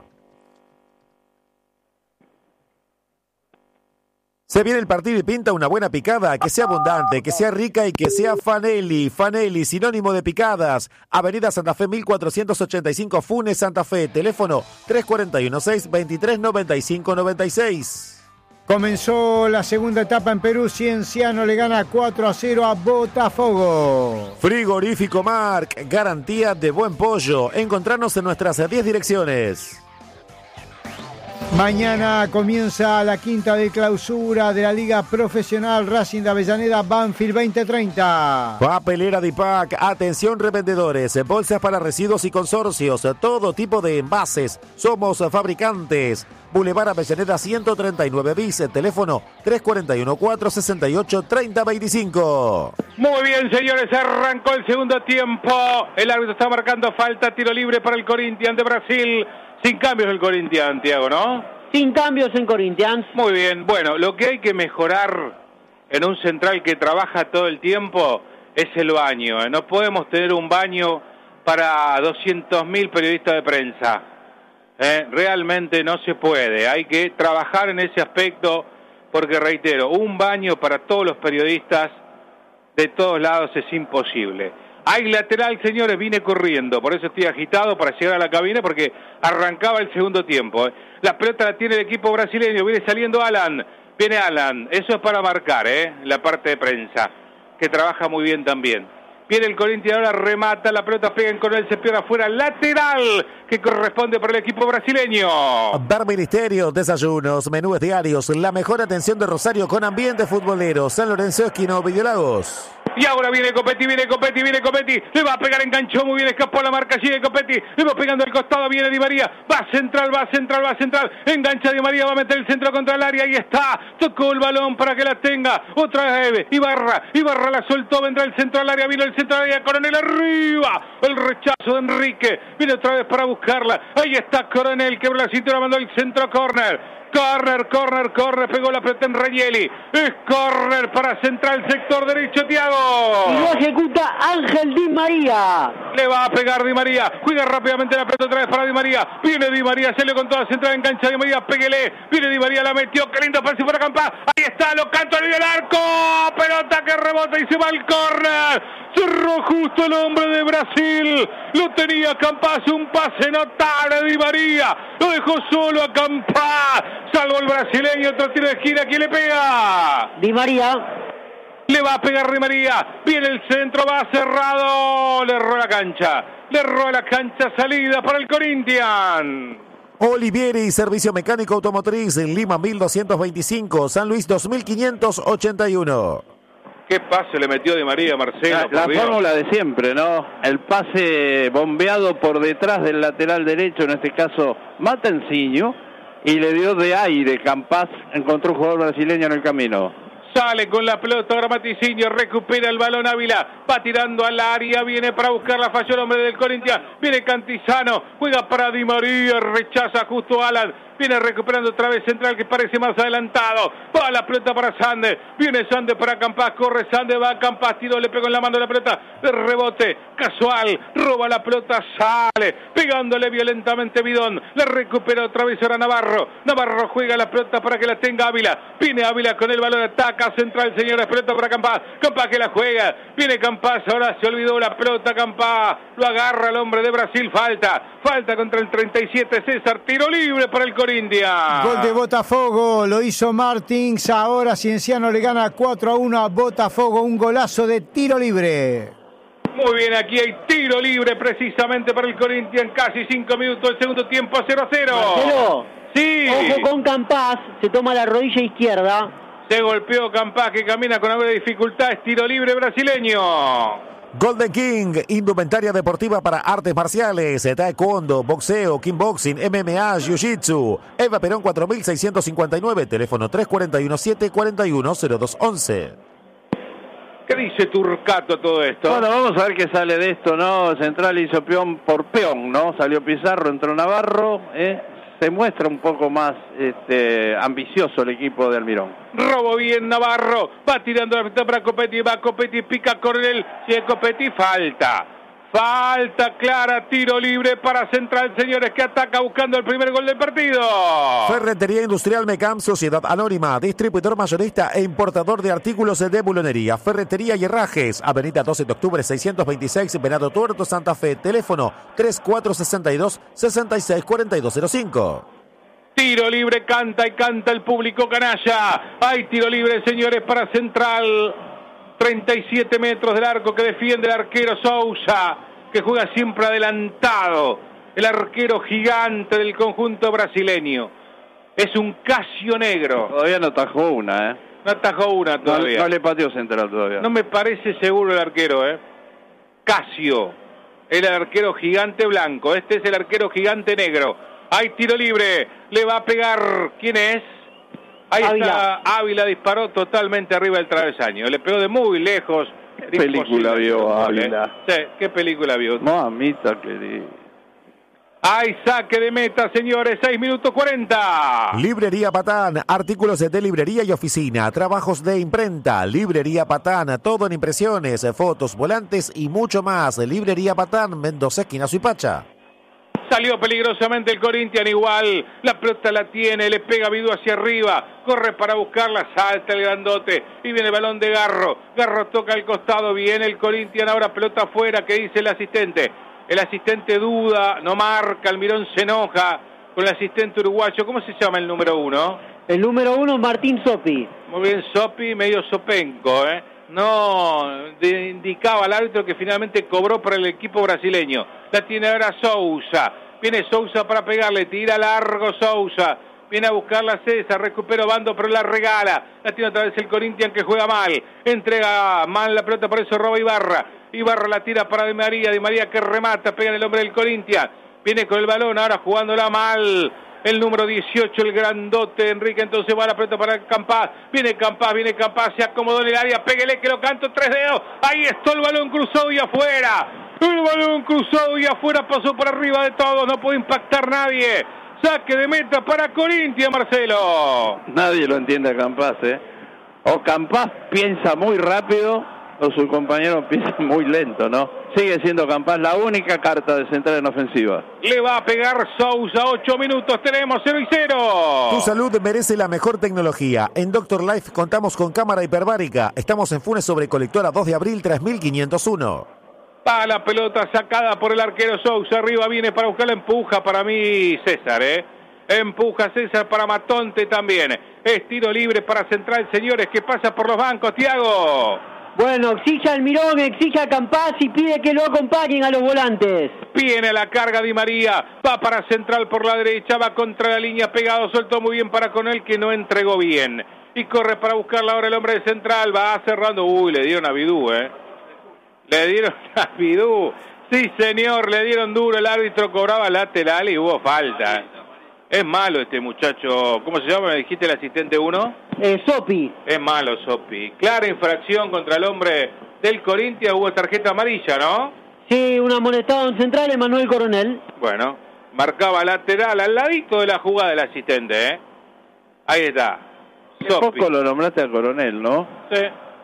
Se viene el partido y pinta una buena picada, que sea abundante, que sea rica y que sea Fanelli. Fanelli, sinónimo de picadas. Avenida Santa Fe mil cuatrocientos ochenta y cinco, Funes, Santa Fe. Teléfono tres cuatro uno seis, veintitrés noventa y cinco noventa y seis. Comenzó la segunda etapa en Perú. Cienciano le gana cuatro a cero a Botafogo. Frigorífico Marc, garantía de buen pollo. Encontrarnos en nuestras diez direcciones. Mañana comienza la quinta de clausura de la Liga Profesional Racing de Avellaneda Banfield veinte treinta. Papelera Dipac, atención revendedores, bolsas para residuos y consorcios, todo tipo de envases. Somos fabricantes. Boulevard Avellaneda ciento treinta y nueve bis, teléfono tres cuatro uno cuatro, seis ocho, tres cero dos cinco. Muy bien, señores, arrancó el segundo tiempo. El árbitro está marcando falta, tiro libre para el Corinthians de Brasil. Sin cambios el Corinthians, Tiago, ¿no? Sin cambios en Corinthians. Muy bien, bueno, lo que hay que mejorar en un central que trabaja todo el tiempo es el baño. ¿eh? No podemos tener un baño para doscientos mil periodistas de prensa. ¿eh? Realmente no se puede. Hay que trabajar en ese aspecto porque, reitero, un baño para todos los periodistas de todos lados es imposible. Hay lateral, señores, vine corriendo, por eso estoy agitado para llegar a la cabina porque arrancaba el segundo tiempo. ¿eh? La pelota la tiene el equipo brasileño, viene saliendo Alan, viene Alan, eso es para marcar, ¿eh? la parte de prensa, que trabaja muy bien también. Viene el Corinthians, ahora remata, la pelota pega en Coronel, se pierde afuera, lateral, que corresponde para el equipo brasileño. Bar Ministerio, desayunos, menús diarios, la mejor atención de Rosario con ambiente futbolero. San Lorenzo, Esquino, Videolagos. Y ahora viene Copetti, viene Copetti, viene Copetti. Le va a pegar, enganchó muy bien, escapó la marca, sigue Copetti. Le va pegando al costado, viene Di María. Va central, va central, va central. Engancha Di María, va a meter el centro contra el área. Ahí está. Tocó el balón para que la tenga. Otra vez Ibarra. Ibarra la soltó, vendrá el centro al área. Vino el centro al área. Coronel arriba. El rechazo de Enrique. Viene otra vez para buscarla. Ahí está Coronel, quebró la cintura, mandó el centro córner. Corner, corner, corner, pegó la pelota en Ranieri. Es corner para central, sector derecho, Thiago. Y lo ejecuta Ángel Di María. Le va a pegar Di María. Juega rápidamente la pelota otra vez para Di María. Viene Di María, sale con toda central, engancha Di María, péguele. Viene Di María, la metió. Qué lindo pase para Campá. Ahí está, lo canto al arco. Pelota que rebota y se va al corner. Cerró justo el hombre de Brasil. Lo tenía Campá, un pase notable de Di María. Lo dejó solo a Campá. Salvo el brasileño, otro tiro de esquina. ¿Quién le pega? Di María. Le va a pegar Di María. Viene el centro, va cerrado. Le erró la cancha. Le erró la cancha, salida para el Corinthians. Olivieri, servicio mecánico automotriz en Lima mil doscientos veinticinco, San Luis dos mil quinientos ochenta y uno. ¿Qué pase le metió Di María, Marcelo? La, la fórmula de siempre, ¿no? El pase bombeado por detrás del lateral derecho, en este caso Matenciño, y le dio de aire. Campás encontró un jugador brasileño en el camino. Sale con la pelota ahora Maticiño, recupera el balón Ávila, va tirando al área, viene para buscarla, falló el hombre del Corinthians, viene Cantizano, juega para Di María, rechaza justo a Alan, viene recuperando otra vez central que parece más adelantado, va la pelota para Sande, viene Sande para Campás, corre Sande, va a Campás, tiro, le pegó en la mano la pelota, de rebote, casual, roba la pelota, sale, pegándole violentamente Bidón, la recupera otra vez ahora Navarro, Navarro juega la pelota para que la tenga Ávila, viene Ávila con el balón, ataca central, señores, pelota para Campás, Campás que la juega, viene Campás, ahora se olvidó la pelota, Campás, lo agarra el hombre de Brasil, falta, falta contra el treinta y siete, César, tiro libre para el Corinthians. Gol de Botafogo, lo hizo Martins, ahora Cienciano le gana cuatro a uno a Botafogo, un golazo de tiro libre. Muy bien, aquí hay tiro libre precisamente para el Corinthians, casi cinco minutos del segundo tiempo, a cero a cero. Marcelo, sí. Ojo con Campás, se toma la rodilla izquierda. Se golpeó Campás, que camina con alguna dificultad, es tiro libre brasileño. Golden King, indumentaria deportiva para artes marciales, taekwondo, boxeo, kickboxing, M M A, jiu-jitsu. Eva Perón cuatro mil seiscientos cincuenta y nueve, teléfono tres cuatro uno siete, cuatro uno cero dos once. ¿Qué dice Turcato todo esto? Bueno, vamos a ver qué sale de esto, ¿no? Central hizo peón por peón, ¿no? Salió Pizarro, entró Navarro, ¿eh? Se muestra un poco más este, ambicioso el equipo de Almirón. Robo bien Navarro, va tirando la pelota para Copetti, va Copetti, pica Coronel, si es Copetti, falta. Falta clara, tiro libre para Central, señores, que ataca buscando el primer gol del partido. Ferretería Industrial Mecam, Sociedad Anónima, distribuidor mayorista e importador de artículos de bulonería, ferretería y herrajes, avenida doce de octubre seiscientos veintiséis, Venado Tuerto, Santa Fe, teléfono tres cuatro seis dos, seis seis cuatro dos cero cinco. Tiro libre, canta y canta el público canalla. Hay tiro libre, señores, para Central. treinta y siete metros del arco que defiende el arquero Sousa, que juega siempre adelantado. El arquero gigante del conjunto brasileño. Es un Casio negro. Todavía no atajó una, ¿eh? No atajó una todavía. No, no le pateó Central todavía. No me parece seguro el arquero, ¿eh? Casio, el arquero gigante blanco. Este es el arquero gigante negro. Hay tiro libre. Le va a pegar. ¿Quién es? Ahí Ávila. está, Ávila disparó totalmente arriba del travesaño, le pegó de muy lejos. ¿Qué película vio Ávila? Sí, ¿qué película vio? Mamita querida. Hay saque de meta, señores, seis minutos cuarenta. Librería Patán, artículos de librería y oficina, trabajos de imprenta. Librería Patán, todo en impresiones, fotos, volantes y mucho más. Librería Patán, Mendoza, esquina Suipacha. Salió peligrosamente el Corinthians, igual, la pelota la tiene, le pega Vidú hacia arriba, corre para buscarla, salta el grandote, y viene el balón de Garro, Garro toca al costado, viene el Corinthians, ahora pelota afuera, ¿qué dice el asistente? El asistente duda, no marca, Almirón se enoja con el asistente uruguayo, ¿cómo se llama el número uno? El número uno, Martín Sopi. Muy bien, Sopi, medio sopenco, ¿eh? No, de, indicaba al árbitro que finalmente cobró para el equipo brasileño. La tiene ahora Sousa. Viene Sousa para pegarle, tira largo Sousa. Viene a buscarla César, recupera Bando, pero la regala. La tiene otra vez el Corinthians que juega mal. Entrega mal la pelota, por eso roba Ibarra. Ibarra la tira para Di María. Di María que remata, pega en el hombre del Corinthians. Viene con el balón, ahora jugándola mal. El número dieciocho, el grandote Enrique, entonces va la pelota para Campás. Viene Campás, viene Campás, se acomodó en el área. Péguele que lo canto, tres dedos. Ahí está el balón cruzado y afuera. El balón cruzado y afuera, pasó por arriba de todos. No puede impactar nadie. Saque de meta para Corinthians, Marcelo. Nadie lo entiende a Campás, ¿eh? O Campás piensa muy rápido o su compañero piensa muy lento, ¿no? Sigue siendo Campás la única carta de central en ofensiva. Le va a pegar Sousa, ocho minutos, tenemos cero y cero. Tu salud merece la mejor tecnología. En Doctor Life contamos con cámara hiperbárica. Estamos en Funes sobre Colectora dos de abril tres mil quinientos uno. Va la pelota sacada por el arquero Sousa, arriba viene para buscar la empuja para mí César, ¿eh? Empuja César para Matonte también. Es tiro libre para Central, señores, que pasa por los bancos, Tiago. Bueno, exige al Mirón, exige a Campás y pide que lo acompañen a los volantes. Viene la carga Di María, va para Central por la derecha, va contra la línea, pegado, soltó muy bien para Conel, que no entregó bien. Y corre para buscarla ahora el hombre de Central, va cerrando. Uy, le dieron a Bidú, ¿eh? Le dieron a Bidú. Sí, señor, le dieron duro. El árbitro cobraba lateral y hubo falta. Es malo este muchacho. ¿Cómo se llama? ¿Me dijiste el asistente uno? Eh, Sopi. Es malo, Sopi. Clara infracción contra el hombre del Corinthians. Hubo tarjeta amarilla, ¿no? Sí, un amonestado en Central, Emanuel Coronel. Bueno, marcaba lateral al ladito de la jugada del asistente, ¿eh? Ahí está. Sopi. Poco lo nombraste a Coronel, ¿no? Sí.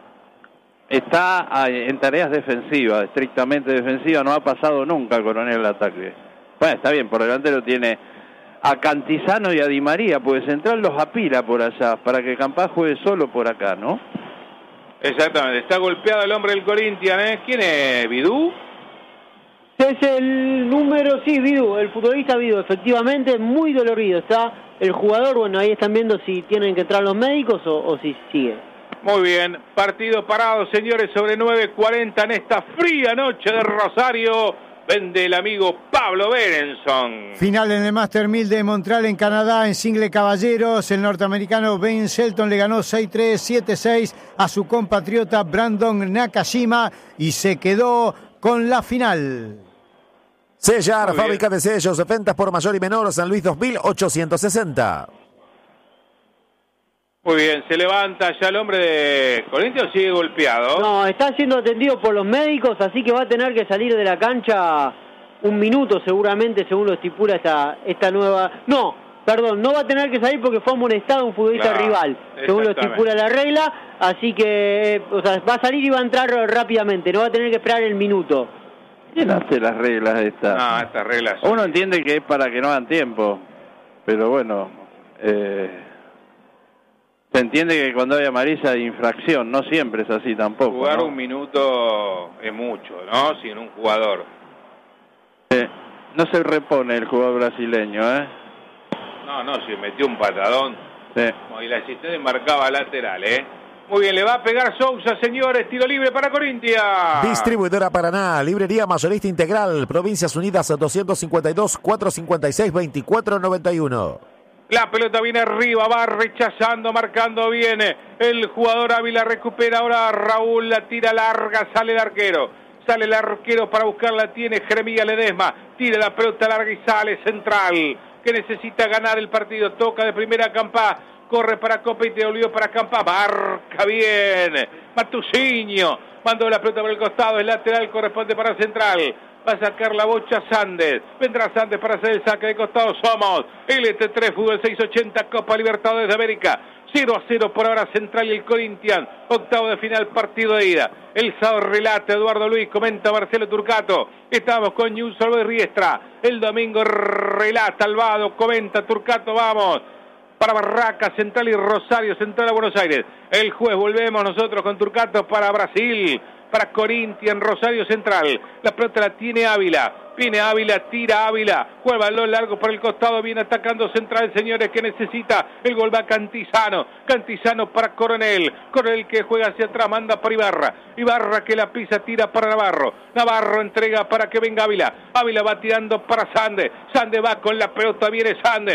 Está en tareas defensivas, estrictamente defensivas. No ha pasado nunca Coronel el ataque. Bueno, está bien, por delantero tiene a Cantizano y a Di María, pues Central los apila por allá, para que Campás juegue solo por acá, ¿no? Exactamente, está golpeado el hombre del Corinthians, ¿eh? ¿Quién es? ¿Bidú? Es el número, sí, Bidú, el futbolista Bidú, efectivamente, muy dolorido está el jugador. Bueno, ahí están viendo si tienen que entrar los médicos o, o si sigue. Muy bien, partido parado, señores, sobre nueve cuarenta en esta fría noche de Rosario. Vende el amigo Pablo Berenson. Final en el Master mil de Montreal en Canadá, en single caballeros. El norteamericano Ben Shelton le ganó seis tres, siete seis a su compatriota Brandon Nakashima y se quedó con la final. Sellar, fábrica de sellos, ventas por mayor y menor, San Luis dos mil ochocientos sesenta. Muy bien, se levanta ya el hombre de Corinthians, sigue golpeado. No, está siendo atendido por los médicos, así que va a tener que salir de la cancha un minuto seguramente, según lo estipula esta, esta nueva... No, perdón, no va a tener que salir porque fue amonestado un futbolista claro, rival, según lo estipula la regla, así que o sea, va a salir y va a entrar rápidamente, no va a tener que esperar el minuto. ¿Quién hace las reglas estas? No, estas reglas... Uno entiende que es para que no hagan tiempo, pero bueno... Eh... Se entiende que cuando hay amarilla hay infracción, no siempre es así tampoco. Jugar ¿no? un minuto es mucho, ¿no? Sin un jugador. Eh, no se repone el jugador brasileño, ¿eh? No, no, se metió un patadón. Sí. Y la asistente marcaba lateral, ¿eh? Muy bien, le va a pegar Sousa, señores, tiro libre para Corinthians. Distribuidora Paraná, librería mayorista integral, Provincias Unidas doscientos cincuenta y dos, cuatrocientos cincuenta y seis, veinticuatro noventa y uno. La pelota viene arriba, va rechazando, marcando bien. El jugador Ávila recupera ahora Raúl, la tira larga, sale el arquero. Sale el arquero para buscarla, tiene Jeremías Ledesma. Tira la pelota larga y sale Central, que necesita ganar el partido. Toca de primera Campás, corre para Copa y te volvió para Campás. Marca bien Matucinho, mandó la pelota por el costado, el lateral corresponde para Central. Va a sacar la bocha Sandes. Vendrá Sandes para hacer el saque de costado. Somos L T tres Fútbol seiscientos ochenta Copa Libertadores de América. cero a cero por ahora Central y el Corinthians. Octavo de final, partido de ida. El sábado relata Eduardo Luis, comenta Marcelo Turcato. Estamos con News Salvo y Riestra. El domingo relata Alvado, comenta Turcato. Vamos para Barraca, Central y Rosario, Central a Buenos Aires. El jueves volvemos nosotros con Turcato para Brasil. Para Corinthians, Rosario Central. La pelota la tiene Ávila. Viene Ávila, tira Ávila. Juega el balón largo por el costado. Viene atacando Central, señores, que necesita. El gol va Cantizano. Cantizano para Coronel. Coronel que juega hacia atrás, manda para Ibarra. Ibarra que la pisa, tira para Navarro. Navarro entrega para que venga Ávila. Ávila va tirando para Sande. Sande va con la pelota, viene Sande.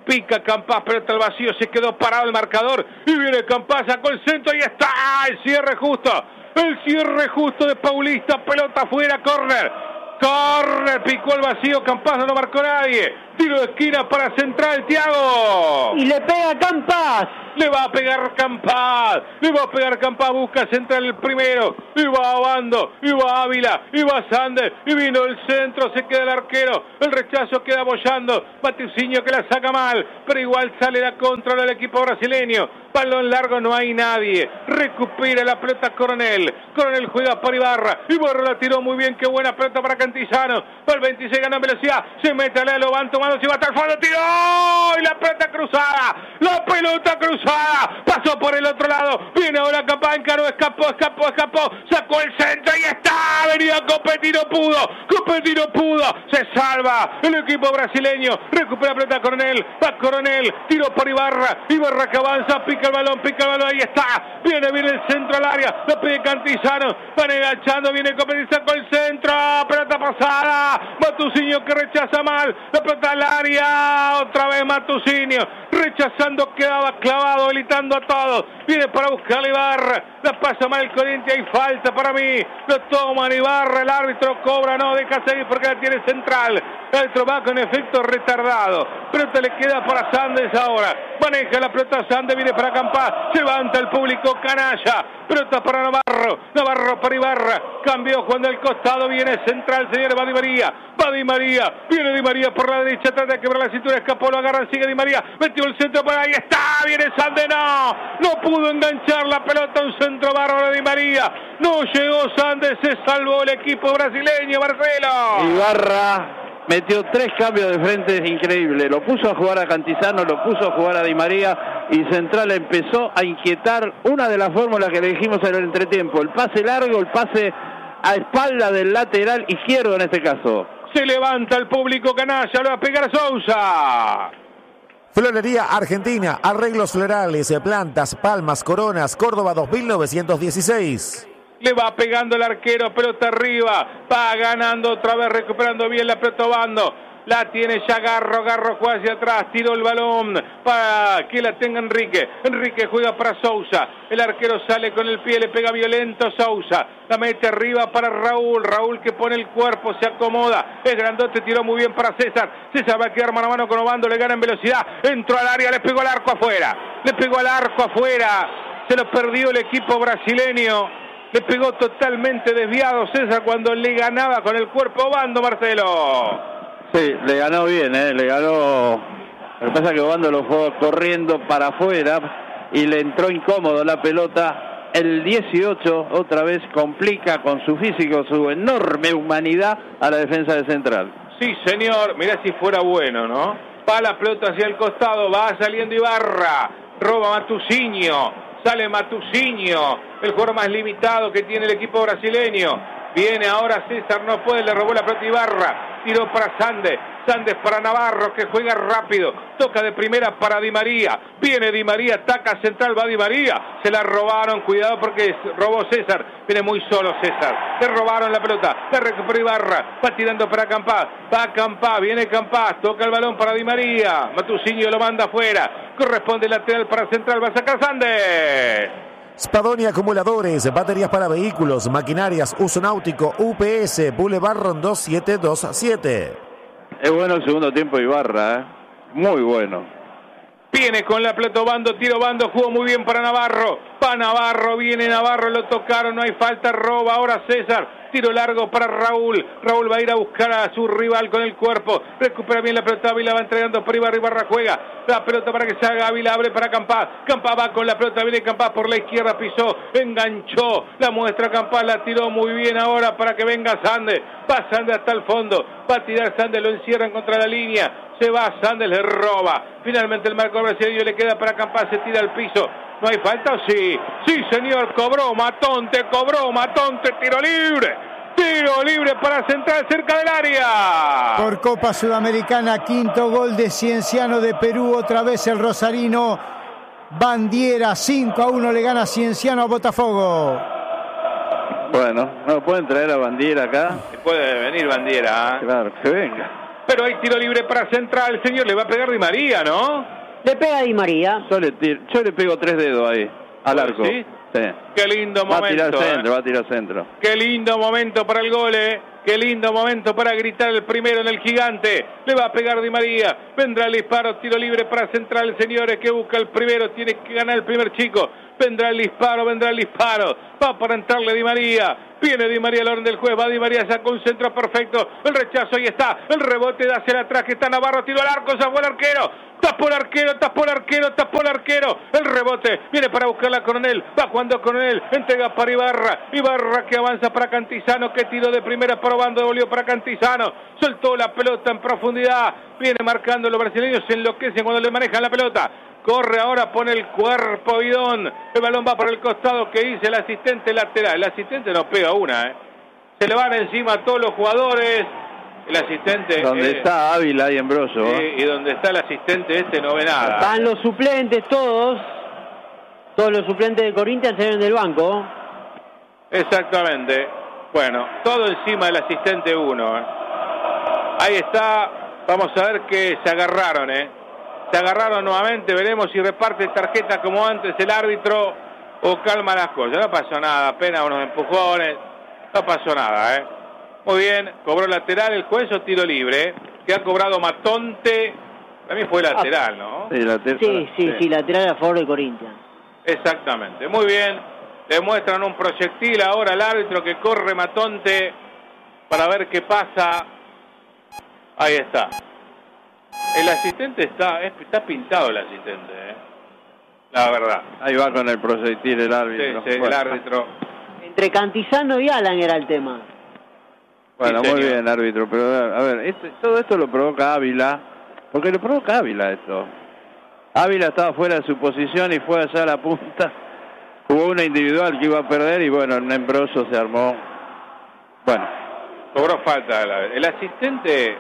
pica Campás, pelota al vacío, se quedó parado el marcador y viene Campás, sacó el centro y está el cierre justo, el cierre justo de Paulista, pelota afuera, córner, córner, picó el vacío, Campás no lo marcó nadie, tiro de esquina para Central, Thiago. Y le pega Campás. Le va a pegar Campás, le va a pegar Campás, busca Central el primero, y va Abando, y va Ávila, y va Sander, y vino el centro, se queda el arquero, el rechazo queda bollando, Matusinho que la saca mal, pero igual sale la contra del equipo brasileño, balón largo, no hay nadie, recupera la pelota Coronel, Coronel juega para Ibarra, Ibarra la tiró muy bien, qué buena pelota para Cantillano, para el veintiséis gana en velocidad, se mete a la lo van tomando, se va hasta el fondo, tiró, y la pelota cruzada, la pelota cruzada, pasó por el otro lado, viene ahora Campás, encaró, escapó, escapó, escapó, sacó el centro y está, venía Copetti, no pudo, Copetti no pudo, se salva el equipo brasileño, recupera la pelota Coronel, va Coronel, tiro por Ibarra, Ibarra que avanza, pica el balón, pica el balón, ahí está, viene, viene el centro al área, lo pide Cantillano, van enganchando, viene Copetti, sacó el centro, pelota pasada, Matusinho que rechaza mal, la pelota al área, otra vez Matusinho, rechazando, quedaba clavado, habilitando a todos, viene para buscar a Ibarra, la pasa mal el Corinthians, hay falta para mí, lo toman Ibarra, el árbitro cobra, no, deja seguir porque la tiene Central, el árbitro va con efecto retardado, pelota le queda para Sandes ahora, maneja la pelota Sandes, viene para Campás, se levanta el público canalla, pelota para Navarro, Navarro para Ibarra, cambió cuando al costado, viene Central, señor, va Di María, va Di María, viene Di María por la derecha, trata de quebrar la cintura, escapó, lo agarran, sigue Di María, metió el centro por ahí, está, viene Sandes, no, no pudo enganchar la pelota, un centro bárbaro de Di María, no llegó Sandes, se salvó el equipo brasileño, Marcelo. Ibarra metió tres cambios de frente, es increíble, lo puso a jugar a Cantizano, lo puso a jugar a Di María y Central empezó a inquietar una de las fórmulas que le dijimos en el entretiempo, el pase largo, el pase a espalda del lateral izquierdo en este caso. Se levanta el público canalla, lo va a pegar Sousa. Florería Argentina, arreglos florales, plantas, palmas, coronas, Córdoba dos mil novecientos dieciséis. Le va pegando el arquero, pelota arriba, va ganando otra vez, recuperando bien la pelota Obando. La tiene ya Garro, Garro juega hacia atrás, tiró el balón para que la tenga Enrique. Enrique juega para Sousa, el arquero sale con el pie, le pega violento Sousa, la mete arriba para Raúl, Raúl que pone el cuerpo, se acomoda, es grandote, tiró muy bien para César, César va a quedar mano a mano con Obando, le gana en velocidad, entró al área, le pegó al arco afuera, le pegó al arco afuera, se lo perdió el equipo brasileño. Le pegó totalmente desviado César cuando le ganaba con el cuerpo Obando, Marcelo. Sí, le ganó bien, ¿eh? Le ganó. Lo que pasa es que Obando lo fue corriendo para afuera y le entró incómodo la pelota. El dieciocho otra vez complica con su físico, su enorme humanidad a la defensa de Central. Sí, señor. Mirá si fuera bueno, ¿no? Va la pelota hacia el costado, va saliendo Ibarra, roba Matusinho. Sale Matusinho, el jugador más limitado que tiene el equipo brasileño. Viene ahora César, no puede, le robó la pelota Ibarra. Tiró para Sandes, Sandes para Navarro, que juega rápido. Toca de primera para Di María. Viene Di María, ataca Central, va Di María. Se la robaron, cuidado porque robó César. Viene muy solo César. Le robaron la pelota, la recuperó Ibarra. Va tirando para Campás, va Campás, viene Campás. Toca el balón para Di María. Matusinho lo manda afuera. Corresponde lateral para Central, va a sacar Sandes. Spadoni Acumuladores, baterías para vehículos, maquinarias, uso náutico, U P S, Boulevard Rondó siete dos siete. Es bueno el segundo tiempo de Ibarra, ¿eh? Muy bueno. Viene con la pelota Obando, tiro Obando, jugó muy bien para Navarro. Va Navarro, viene Navarro, lo tocaron, no hay falta, roba ahora César. Tiro largo para Raúl. Raúl va a ir a buscar a su rival con el cuerpo. Recupera bien la pelota, Ávila va entregando por Ibarra, Ibarra juega. La pelota para que se haga Ávila, abre para Campás. Campás va con la pelota, viene Campás por la izquierda, pisó, enganchó. La muestra Campás, la tiró muy bien ahora para que venga Sandes. Va Sandes hasta el fondo. Va a tirar Sandes, lo encierran contra la línea. Se va Sandes, le roba. Finalmente el marco brasileño le queda para Campás, se tira al piso. ¿No hay falta o sí? Sí, señor, cobró Matonte, cobró Matonte, tiro libre. Tiro libre para Central cerca del área. Por Copa Sudamericana, quinto gol de Cienciano de Perú. Otra vez el rosarino Bandiera, cinco a uno le gana Cienciano a Botafogo. Bueno, ¿no pueden traer a Bandiera acá? Se puede venir Bandiera, ¿eh? Claro, que venga. pero hay tiro libre para Central, señor, le va a pegar Di María, ¿no? Le pega Di María. Yo le, tiro, yo le pego tres dedos ahí, al arco. ¿Sí? Sí. Qué lindo Va momento. a tirar centro, ¿eh? va a tirar centro. Qué lindo momento para el gol, ¿eh? Qué lindo momento para gritar el primero en el gigante. Le va a pegar Di María. Vendrá el disparo, tiro libre para Central, señores, que busca el primero. Tiene que ganar el primer chico. Vendrá el disparo, vendrá el disparo. Va para entrarle Di María. Viene Di María al orden del juez. Va Di María, sacó un centro perfecto. El rechazo, ahí está. El rebote da hacia atrás, que está Navarro. Tiro al arco, sacó el arquero. Tapó el arquero, tapó el arquero, tapó el arquero. El rebote viene para buscar la Coronel. Va jugando Coronel. Entrega para Ibarra. Ibarra que avanza para Cantizano. Que tiró de primera probando. Devolvió para Cantizano. Soltó la pelota en profundidad. Viene marcando los brasileños. Se enloquecen cuando le manejan la pelota. Corre ahora, pone el cuerpo Bidón. El balón va por el costado que dice el asistente lateral. El asistente no pega una, ¿eh? Se le van encima a todos los jugadores. El asistente... Donde eh, está Ávila y Embroso. Sí, ¿eh? y donde está el asistente este no ve nada. Van los suplentes todos. Todos los suplentes de Corinthians salieron del banco. Exactamente. Bueno, todo encima del asistente uno. ¿eh? Ahí está. Vamos a ver que se agarraron, ¿eh? Se agarraron nuevamente. Veremos si reparte tarjeta como antes el árbitro o calma las cosas. No pasó nada, apenas unos empujones. No pasó nada, ¿eh? Muy bien, cobró lateral el juez o tiro libre, que ha cobrado Matonte. También fue lateral, ¿no? Sí, lateral. Sí, sí, sí, lateral a favor de Corinthians. Exactamente, muy bien. Le muestran un proyectil ahora al árbitro que corre Matonte para ver qué pasa. Ahí está. El asistente está, está pintado el asistente, ¿eh? La verdad. Ahí va con el proyectil el árbitro. Sí, sí, bueno. el árbitro. Entre Cantizano y Alan era el tema. Bueno, Sí, muy señor. bien, árbitro, pero a ver, este, todo esto lo provoca Ávila, porque lo provoca Ávila esto. Ávila estaba fuera de su posición y fue allá a la punta, jugó una individual que iba a perder y bueno, en Embroso se armó. Bueno. Cobró falta. El, el asistente,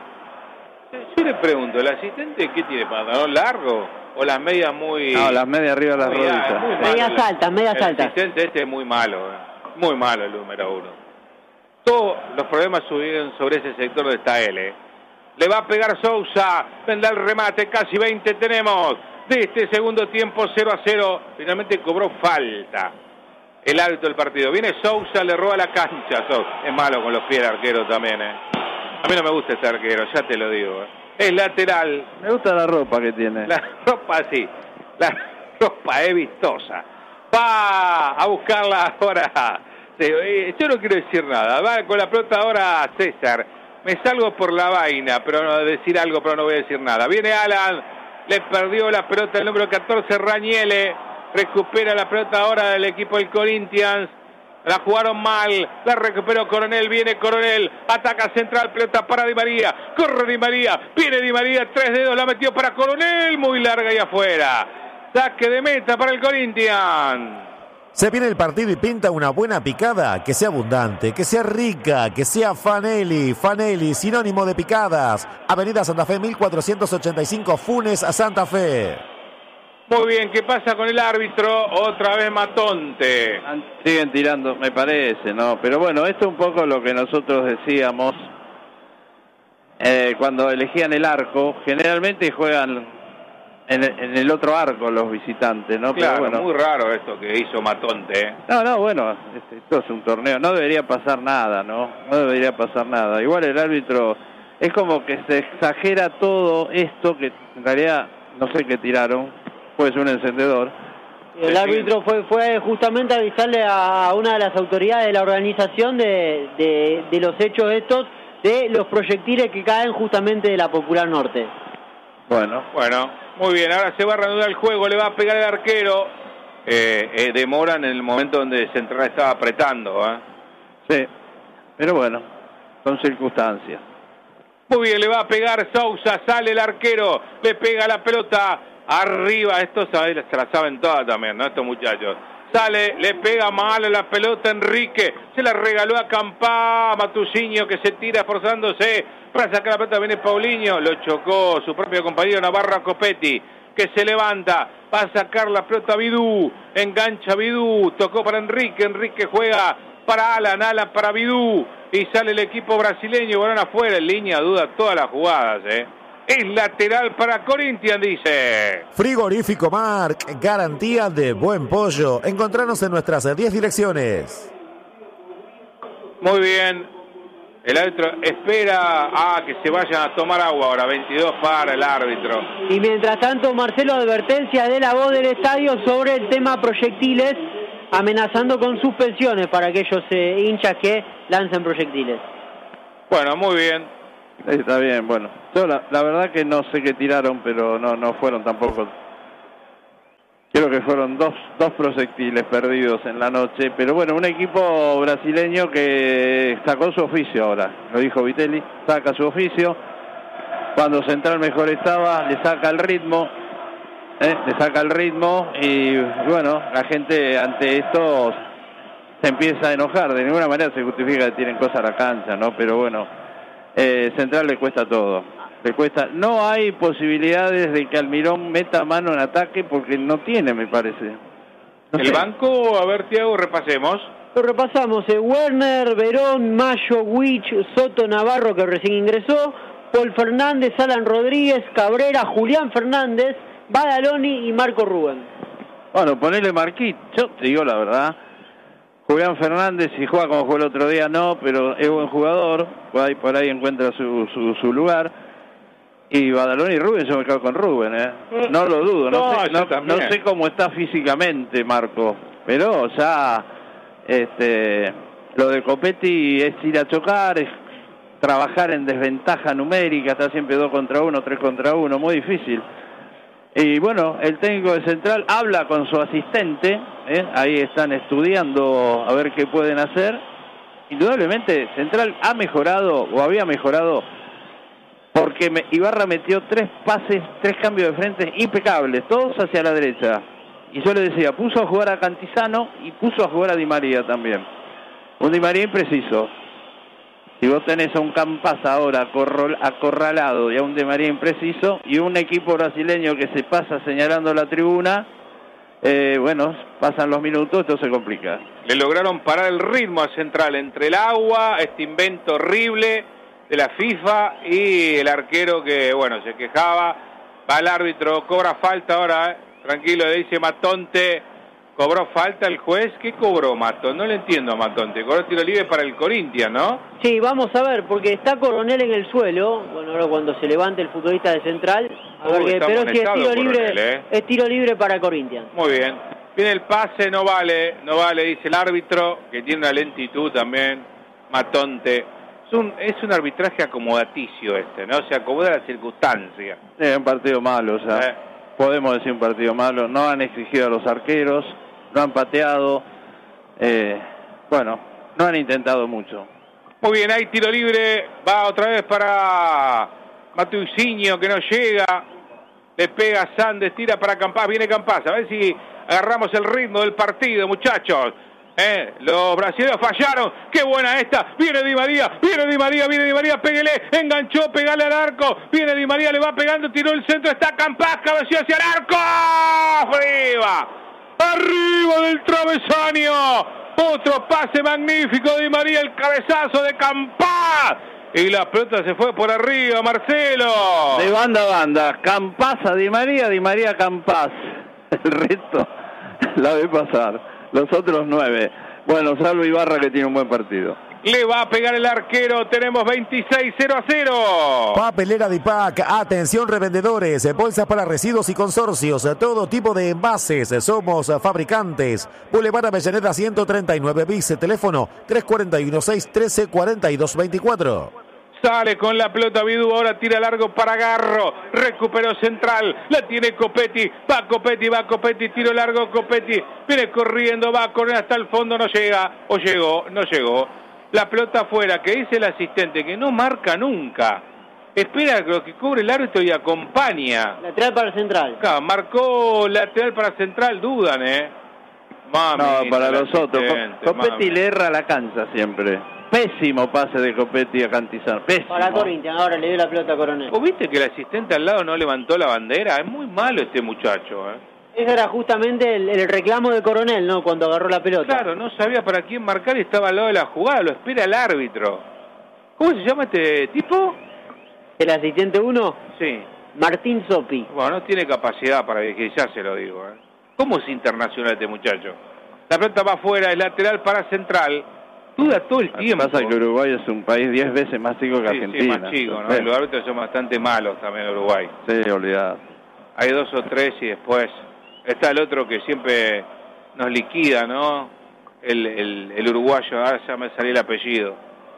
yo le pregunto, ¿el asistente qué tiene, pantalón largo o las medias muy... No, las medias arriba de las muy- rodillas. muy malo? Medias El- altas, medias el altas. asistente este es muy malo, eh. Muy malo el número uno. Todos los problemas subieron sobre ese sector de esta L. Le va a pegar Sousa, vendrá el remate, casi veinte tenemos de este segundo tiempo, cero a cero. Finalmente cobró falta el árbitro del partido. Viene Sousa, le roba la cancha. Sousa. Es malo con los pies el arquero también, ¿eh? A mí no me gusta este arquero, ya te lo digo, ¿eh? Es lateral. Me gusta la ropa que tiene. La ropa sí, la ropa es vistosa. Va a buscarla ahora. Sí, yo no quiero decir nada. Va con la pelota ahora César. Me salgo por la vaina, pero no decir algo, pero no voy a decir nada. Viene Alan, le perdió la pelota el número catorce, Rañele. Recupera la pelota ahora del equipo del Corinthians. La jugaron mal, la recuperó Coronel, viene Coronel, ataca central, pelota para Di María, corre Di María, viene Di María, tres dedos, la metió para Coronel, muy larga y afuera. Saque de meta para el Corinthians. Se viene el partido y pinta una buena picada, que sea abundante, que sea rica, que sea Fanelli. Fanelli, sinónimo de picadas. Avenida Santa Fe, mil cuatrocientos ochenta y cinco, Funes, a Santa Fe. Muy bien, ¿qué pasa con el árbitro? Otra vez Matonte. Siguen tirando, me parece, ¿no? Pero bueno, esto es un poco lo que nosotros decíamos eh, cuando elegían el arco. Generalmente juegan en el, en el otro arco los visitantes, ¿no? Claro, Pero bueno. muy raro esto que hizo Matonte, ¿eh? No, no, bueno, este, esto es un torneo, no debería pasar nada, ¿no? No debería pasar nada. Igual el árbitro, es como que se exagera todo esto, que en realidad no sé qué tiraron, puede ser un encendedor. El árbitro fue fue justamente a avisarle a una de las autoridades de la organización de, de, de los hechos estos, de los proyectiles que caen justamente de la Popular Norte. Bueno. Bueno, muy bien, ahora se va a reanudar el juego, le va a pegar el arquero. Eh, eh, demoran en el momento donde Central estaba apretando, ¿eh? Sí, pero bueno, son circunstancias. Muy bien, le va a pegar Sousa, sale el arquero, le pega la pelota arriba, estos se la saben todas también, ¿no? Estos muchachos. Sale, le pega mal a la pelota Enrique, se la regaló a Campá, Matusinho que se tira esforzándose para sacar la pelota, viene Paulinho, lo chocó su propio compañero Navarro Copetti, que se levanta, va a sacar la pelota Vidú, engancha Vidú, tocó para Enrique, Enrique juega para Alan, Alan para Bidú. Y sale el equipo brasileño, balón afuera, en línea, duda todas las jugadas, ¿eh? Es lateral para Corinthians, dice. Frigorífico Marc, garantía de buen pollo. Encontranos en nuestras diez direcciones. Muy bien. El árbitro espera a que se vayan a tomar agua ahora. veintidós para el árbitro. Y mientras tanto, Marcelo, advertencia de la voz del estadio sobre el tema proyectiles, amenazando con suspensiones para aquellos eh, hinchas que lancen proyectiles. Bueno, muy bien. Está bien, bueno. Yo la, la verdad que no sé qué tiraron, pero no no fueron tampoco. Creo que fueron dos, dos proyectiles perdidos en la noche. Pero bueno, un equipo brasileño que sacó su oficio ahora. Lo dijo Vitelli, saca su oficio. Cuando Central mejor estaba, le saca el ritmo. ¿eh? Le saca el ritmo y bueno, la gente ante esto se empieza a enojar. De ninguna manera se justifica que tienen cosas a la cancha, ¿no? Pero bueno. Eh, Central le cuesta todo, le cuesta. No hay posibilidades de que Almirón meta mano en ataque porque no tiene, me parece. No el sé. banco, a ver, Tiago, repasemos. Lo repasamos, eh, Werner, Verón, Mayo, Wich, Soto, Navarro, que recién ingresó, Paul Fernández, Alan Rodríguez, Cabrera, Julián Fernández, Badaloni y Marco Rubén. Bueno, ponele Marquito, yo te digo la verdad. Julián Fernández, si juega como jugó el otro día, no, pero es buen jugador, por ahí, por ahí encuentra su, su, su lugar. Y Badaloni y Rubén, yo me quedo con Rubén, ¿eh? No lo dudo, no, No, sé, no, también. no sé cómo está físicamente Marco, pero ya este, lo de Copetti es ir a chocar, es trabajar en desventaja numérica, está siempre dos contra uno, tres contra uno, muy difícil. Y bueno, el técnico de Central habla con su asistente, ¿eh? Ahí están estudiando a ver qué pueden hacer. Indudablemente Central ha mejorado o había mejorado porque me, Ibarra metió tres pases, tres cambios de frente impecables, todos hacia la derecha. Y yo le decía, puso a jugar a Cantizano y puso a jugar a Di María también. Un Di María impreciso. Si vos tenés a un Campas ahora acorralado y a un Di María impreciso y un equipo brasileño que se pasa señalando la tribuna, eh, bueno, pasan los minutos, esto se complica. Le lograron parar el ritmo a Central entre el agua, este invento horrible de la FIFA y el arquero que, bueno, se quejaba. Va el árbitro, cobra falta ahora, eh. Tranquilo, le dice Matonte. ¿Cobró falta el juez? ¿Qué cobró Matonte? No le entiendo a Matonte. Cobró tiro libre para el Corinthians, ¿no? Sí, vamos a ver, porque está Coronel en el suelo. Bueno, ahora cuando se levante el futbolista de Central. A ver Uy, que, está pero si es tiro amonestado libre, Coronel, ¿eh? es tiro libre para Corinthians. Muy bien. Viene el pase, no vale, no vale, dice el árbitro, que tiene una lentitud también, Matonte. Es un, es un arbitraje acomodaticio este, ¿no? Se acomoda a la circunstancia. Es un partido malo, o sea, Eh. podemos decir un partido malo. No han exigido a los arqueros, no han pateado, eh, bueno, no han intentado mucho. Muy bien, hay tiro libre, va otra vez para Matuicinho, que no llega, le pega Sandes, tira para Campas, viene Campas, a ver si agarramos el ritmo del partido, muchachos. Eh, los brasileños fallaron, qué buena esta, viene Di María, viene Di María, viene Di María, péguele, enganchó, pegale al arco, viene Di María, le va pegando, tiró el centro, está Campas, cabeció hacia el arco, arriba, arriba del travesaño, otro pase magnífico de Di María, el cabezazo de Campas, y la pelota se fue por arriba, Marcelo. De banda a banda, Campas a Di María, Di María a Campas, el resto la ve pasar. Los otros nueve. Bueno, salvo Ibarra que tiene un buen partido. Le va a pegar el arquero. Tenemos veintiséis cero a cero. Papelera Dipac. Atención revendedores. Bolsas para residuos y consorcios. Todo tipo de envases. Somos fabricantes. Boulevard Avellaneda ciento treinta y nueve bis. Teléfono tres cuatro uno seis uno tres cuatro dos dos cuatro. Sale con la pelota Bidú, ahora tira largo para Garro, recuperó Central, la tiene Copetti, va Copetti, va Copetti, tiro largo Copetti, viene corriendo, va a correr hasta el fondo, no llega, o llegó, no llegó. La pelota afuera, que dice el asistente, que no marca nunca, espera que lo que cubre el árbitro y acompaña. Lateral para Central. Claro, marcó lateral para Central, dudan, ¿eh? Mami, no, para los otros. Copetti mami. le erra la cancha siempre. Pésimo pase de Copetti a Cantizano. Pésimo. Para Corinthians, ahora le dio la pelota a Coronel. ¿Vos viste que el asistente al lado no levantó la bandera? Es muy malo este muchacho, ¿eh? Ese era justamente el, el reclamo de Coronel, ¿no? Cuando agarró la pelota. Claro, no sabía para quién marcar y estaba al lado de la jugada, lo espera el árbitro. ¿Cómo se llama este tipo? ¿El asistente uno? Sí. Martín Sopi. Bueno, no tiene capacidad para que ya se lo digo. ¿eh? ¿Cómo es internacional este muchacho? La pelota va afuera, es lateral para central. Duda todo el tiempo. Lo que pasa es que Uruguay es un país diez veces más chico que sí, Argentina. Sí, más chico, ¿no? Sí. Los árbitros son bastante malos también en Uruguay. Sí, olvidado. Hay dos o tres y después está el otro que siempre nos liquida, ¿no? El, el, el uruguayo, ahora ya me salió el apellido.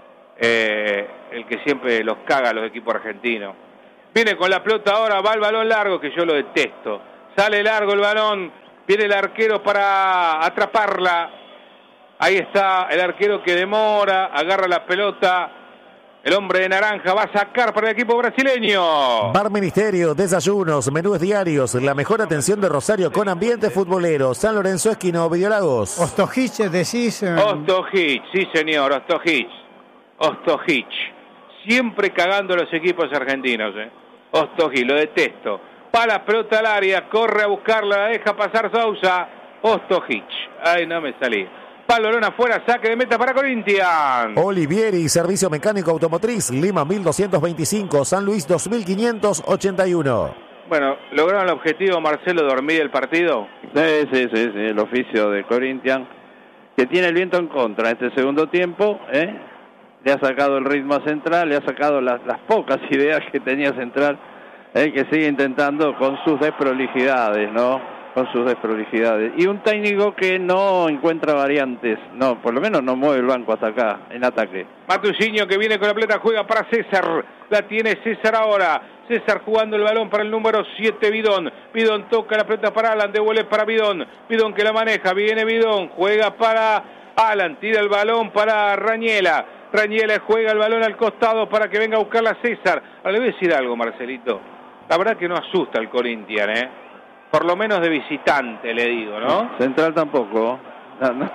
Eh, el que siempre los caga a los equipos argentinos. Viene con la pelota ahora, va el balón largo, que yo lo detesto. Sale largo el balón, viene el arquero para atraparla. Ahí está el arquero que demora, agarra la pelota. El hombre de naranja va a sacar para el equipo brasileño. Bar Ministerio, desayunos, menús diarios, la mejor atención de Rosario con ambiente futbolero. San Lorenzo Esquino, Videolagos. Ostojich, decís. Eh... Ostojich, sí señor, Ostojich. Ostojich. Siempre cagando a los equipos argentinos, eh. Ostojich, lo detesto. Va la pelota al área, corre a buscarla, la deja pasar Sousa. Ostojich. Ay, no me salí. Balón afuera, saque de meta para Corinthians. Olivieri, Servicio Mecánico Automotriz, Lima mil doscientos veinticinco, San Luis dos mil quinientos ochenta y uno. Bueno, ¿lograron el objetivo, Marcelo, dormir el partido? Sí, sí, sí, sí, el oficio de Corinthians, que tiene el viento en contra en este segundo tiempo, ¿eh? Le ha sacado el ritmo a Central, le ha sacado las, las pocas ideas que tenía Central, ¿eh? Que sigue intentando con sus desprolijidades, ¿no? Con sus desprolijidades. Y un técnico que no encuentra variantes, no, por lo menos no mueve el banco hasta acá, en ataque. Matusinho que viene con la pelota, juega para César, la tiene César ahora, César jugando el balón para el número siete, Bidón, Bidón toca la pelota para Alan, devuelve para Bidón, Bidón que la maneja, viene Bidón, juega para Alan, tira el balón para Rañela, Rañela juega el balón al costado para que venga a buscarla César. Ahora le voy a decir algo, Marcelito, la verdad que no asusta el Corinthians, ¿eh? Por lo menos de visitante, le digo, ¿no? Central tampoco. No, no.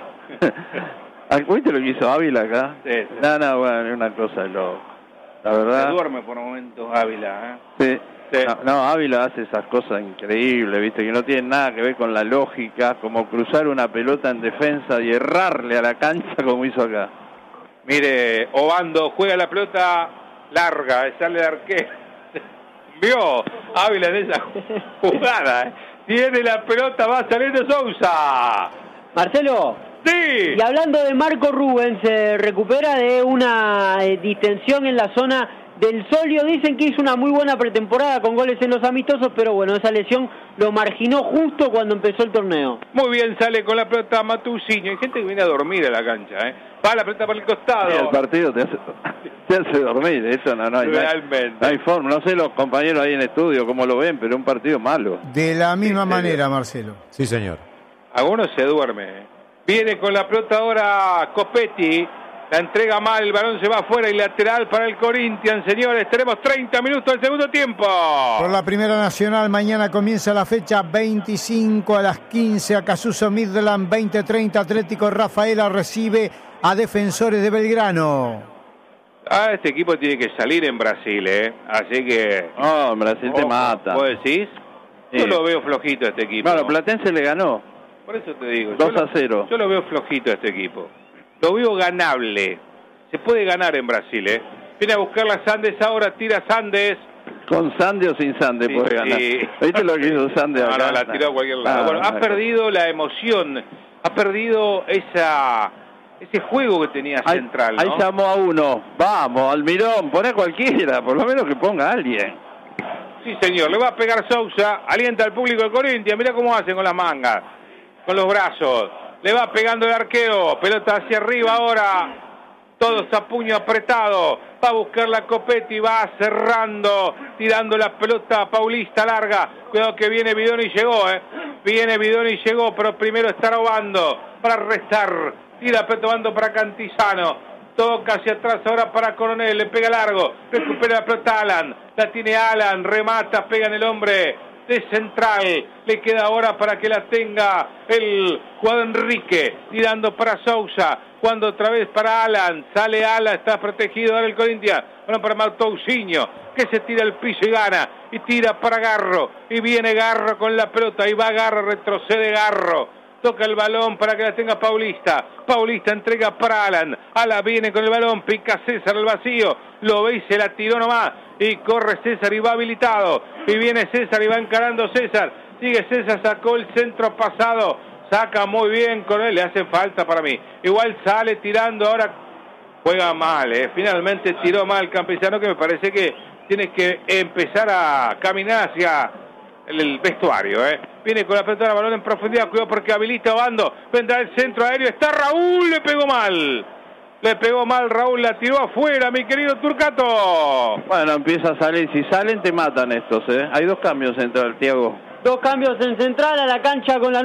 ¿Viste lo que hizo Ávila acá? Sí, sí. No, no, bueno, es una cosa de loco. La verdad. Se duerme por momentos Ávila, ¿eh? Sí. sí. No, no, Ávila hace esas cosas increíbles, ¿viste? Que no tienen nada que ver con la lógica, como cruzar una pelota en defensa y errarle a la cancha como hizo acá. Mire, Obando juega la pelota larga, sale de arquero. Vio Ávila en esa jugada, ¿eh? Tiene la pelota, va saliendo Sousa. Marcelo. Sí. Y hablando de Marco Rubens, se recupera de una eh, distensión en la zona del solio. Dicen que hizo una muy buena pretemporada con goles en los amistosos, pero bueno, esa lesión lo marginó justo cuando empezó el torneo. Muy bien, sale con la pelota Matusinho. Hay gente que viene a dormir a la cancha, ¿eh? Va la pelota por el costado. Sí, el partido te hace, te hace dormir, eso no, no hay. Realmente. No hay forma, no sé los compañeros ahí en estudio cómo lo ven, pero un partido malo. De la misma sí, manera, Marcelo. Sí, señor. Algunos se duerme. Viene con la pelota ahora Copetti. La entrega mal, el balón se va afuera y lateral para el Corinthians, señores. Tenemos treinta minutos del segundo tiempo. Por la Primera Nacional, mañana comienza la fecha veinticinco a las quince. Acasuso Midland, veinte treinta. Atlético Rafaela recibe a Defensores de Belgrano. Ah, este equipo tiene que salir en Brasil, ¿eh? Así que... No, en Brasil te ojo, mata. ¿Vos decís? Sí. Yo lo veo flojito a este equipo. Bueno, Platense le ganó. Por eso te digo. dos a cero. Yo lo veo flojito a este equipo. Lo veo ganable. Se puede ganar en Brasil, ¿eh? Viene a buscar la Sandes ahora, tira Sandes. Con Sande o sin Sande Sí, puede sí. ganar. ¿Viste lo que hizo Sande No, acá? no, la tiró a cualquier lado. Ah, bueno, ha no, perdido la emoción, ha perdido esa ese juego que tenía ahí, Central, ¿no? Ahí llamó a uno. Vamos, Almirón, poné cualquiera, por lo menos que ponga a alguien. Sí, señor, le va a pegar Sousa, alienta al público de Corinthians, mirá cómo hacen con las mangas, con los brazos. Le va pegando el arquero, pelota hacia arriba ahora, todos a puño apretado, va a buscar la Copetti, va cerrando, tirando la pelota paulista larga, cuidado que viene Bidón y llegó, eh, viene Bidón y llegó, pero primero está robando, para restar, tira tomando para Cantizano, toca hacia atrás ahora para Coronel, le pega largo, recupera la pelota Alan, la tiene Alan, remata, pega en el hombre de central. Le queda ahora para que la tenga el Juan Enrique, tirando para Sousa, cuando otra vez para Alan, sale Alan, está protegido ahora el Corinthians, bueno, para Mautousinho, que se tira al piso y gana, y tira para Garro, y viene Garro con la pelota, y va Garro, retrocede Garro, toca el balón para que la tenga Paulista, Paulista entrega para Alan, Alan viene con el balón, pica César al vacío, lo ve y se la tiró nomás, y corre César y va habilitado, y viene César y va encarando César, sigue César, sacó el centro pasado, saca muy bien con él, le hace falta para mí, igual sale tirando ahora, juega mal, eh. Finalmente tiró mal Campesano, que me parece que tiene que empezar a caminar hacia el vestuario, eh. Viene con la pelota, balón en profundidad, cuidado porque habilita Obando, vendrá el centro aéreo, está Raúl, le pegó mal. Le pegó mal Raúl, la tiró afuera, mi querido Turcato. Bueno, empieza a salir. Si salen, te matan estos, ¿eh? Hay dos cambios entre el Thiago. Dos cambios en central a la cancha con la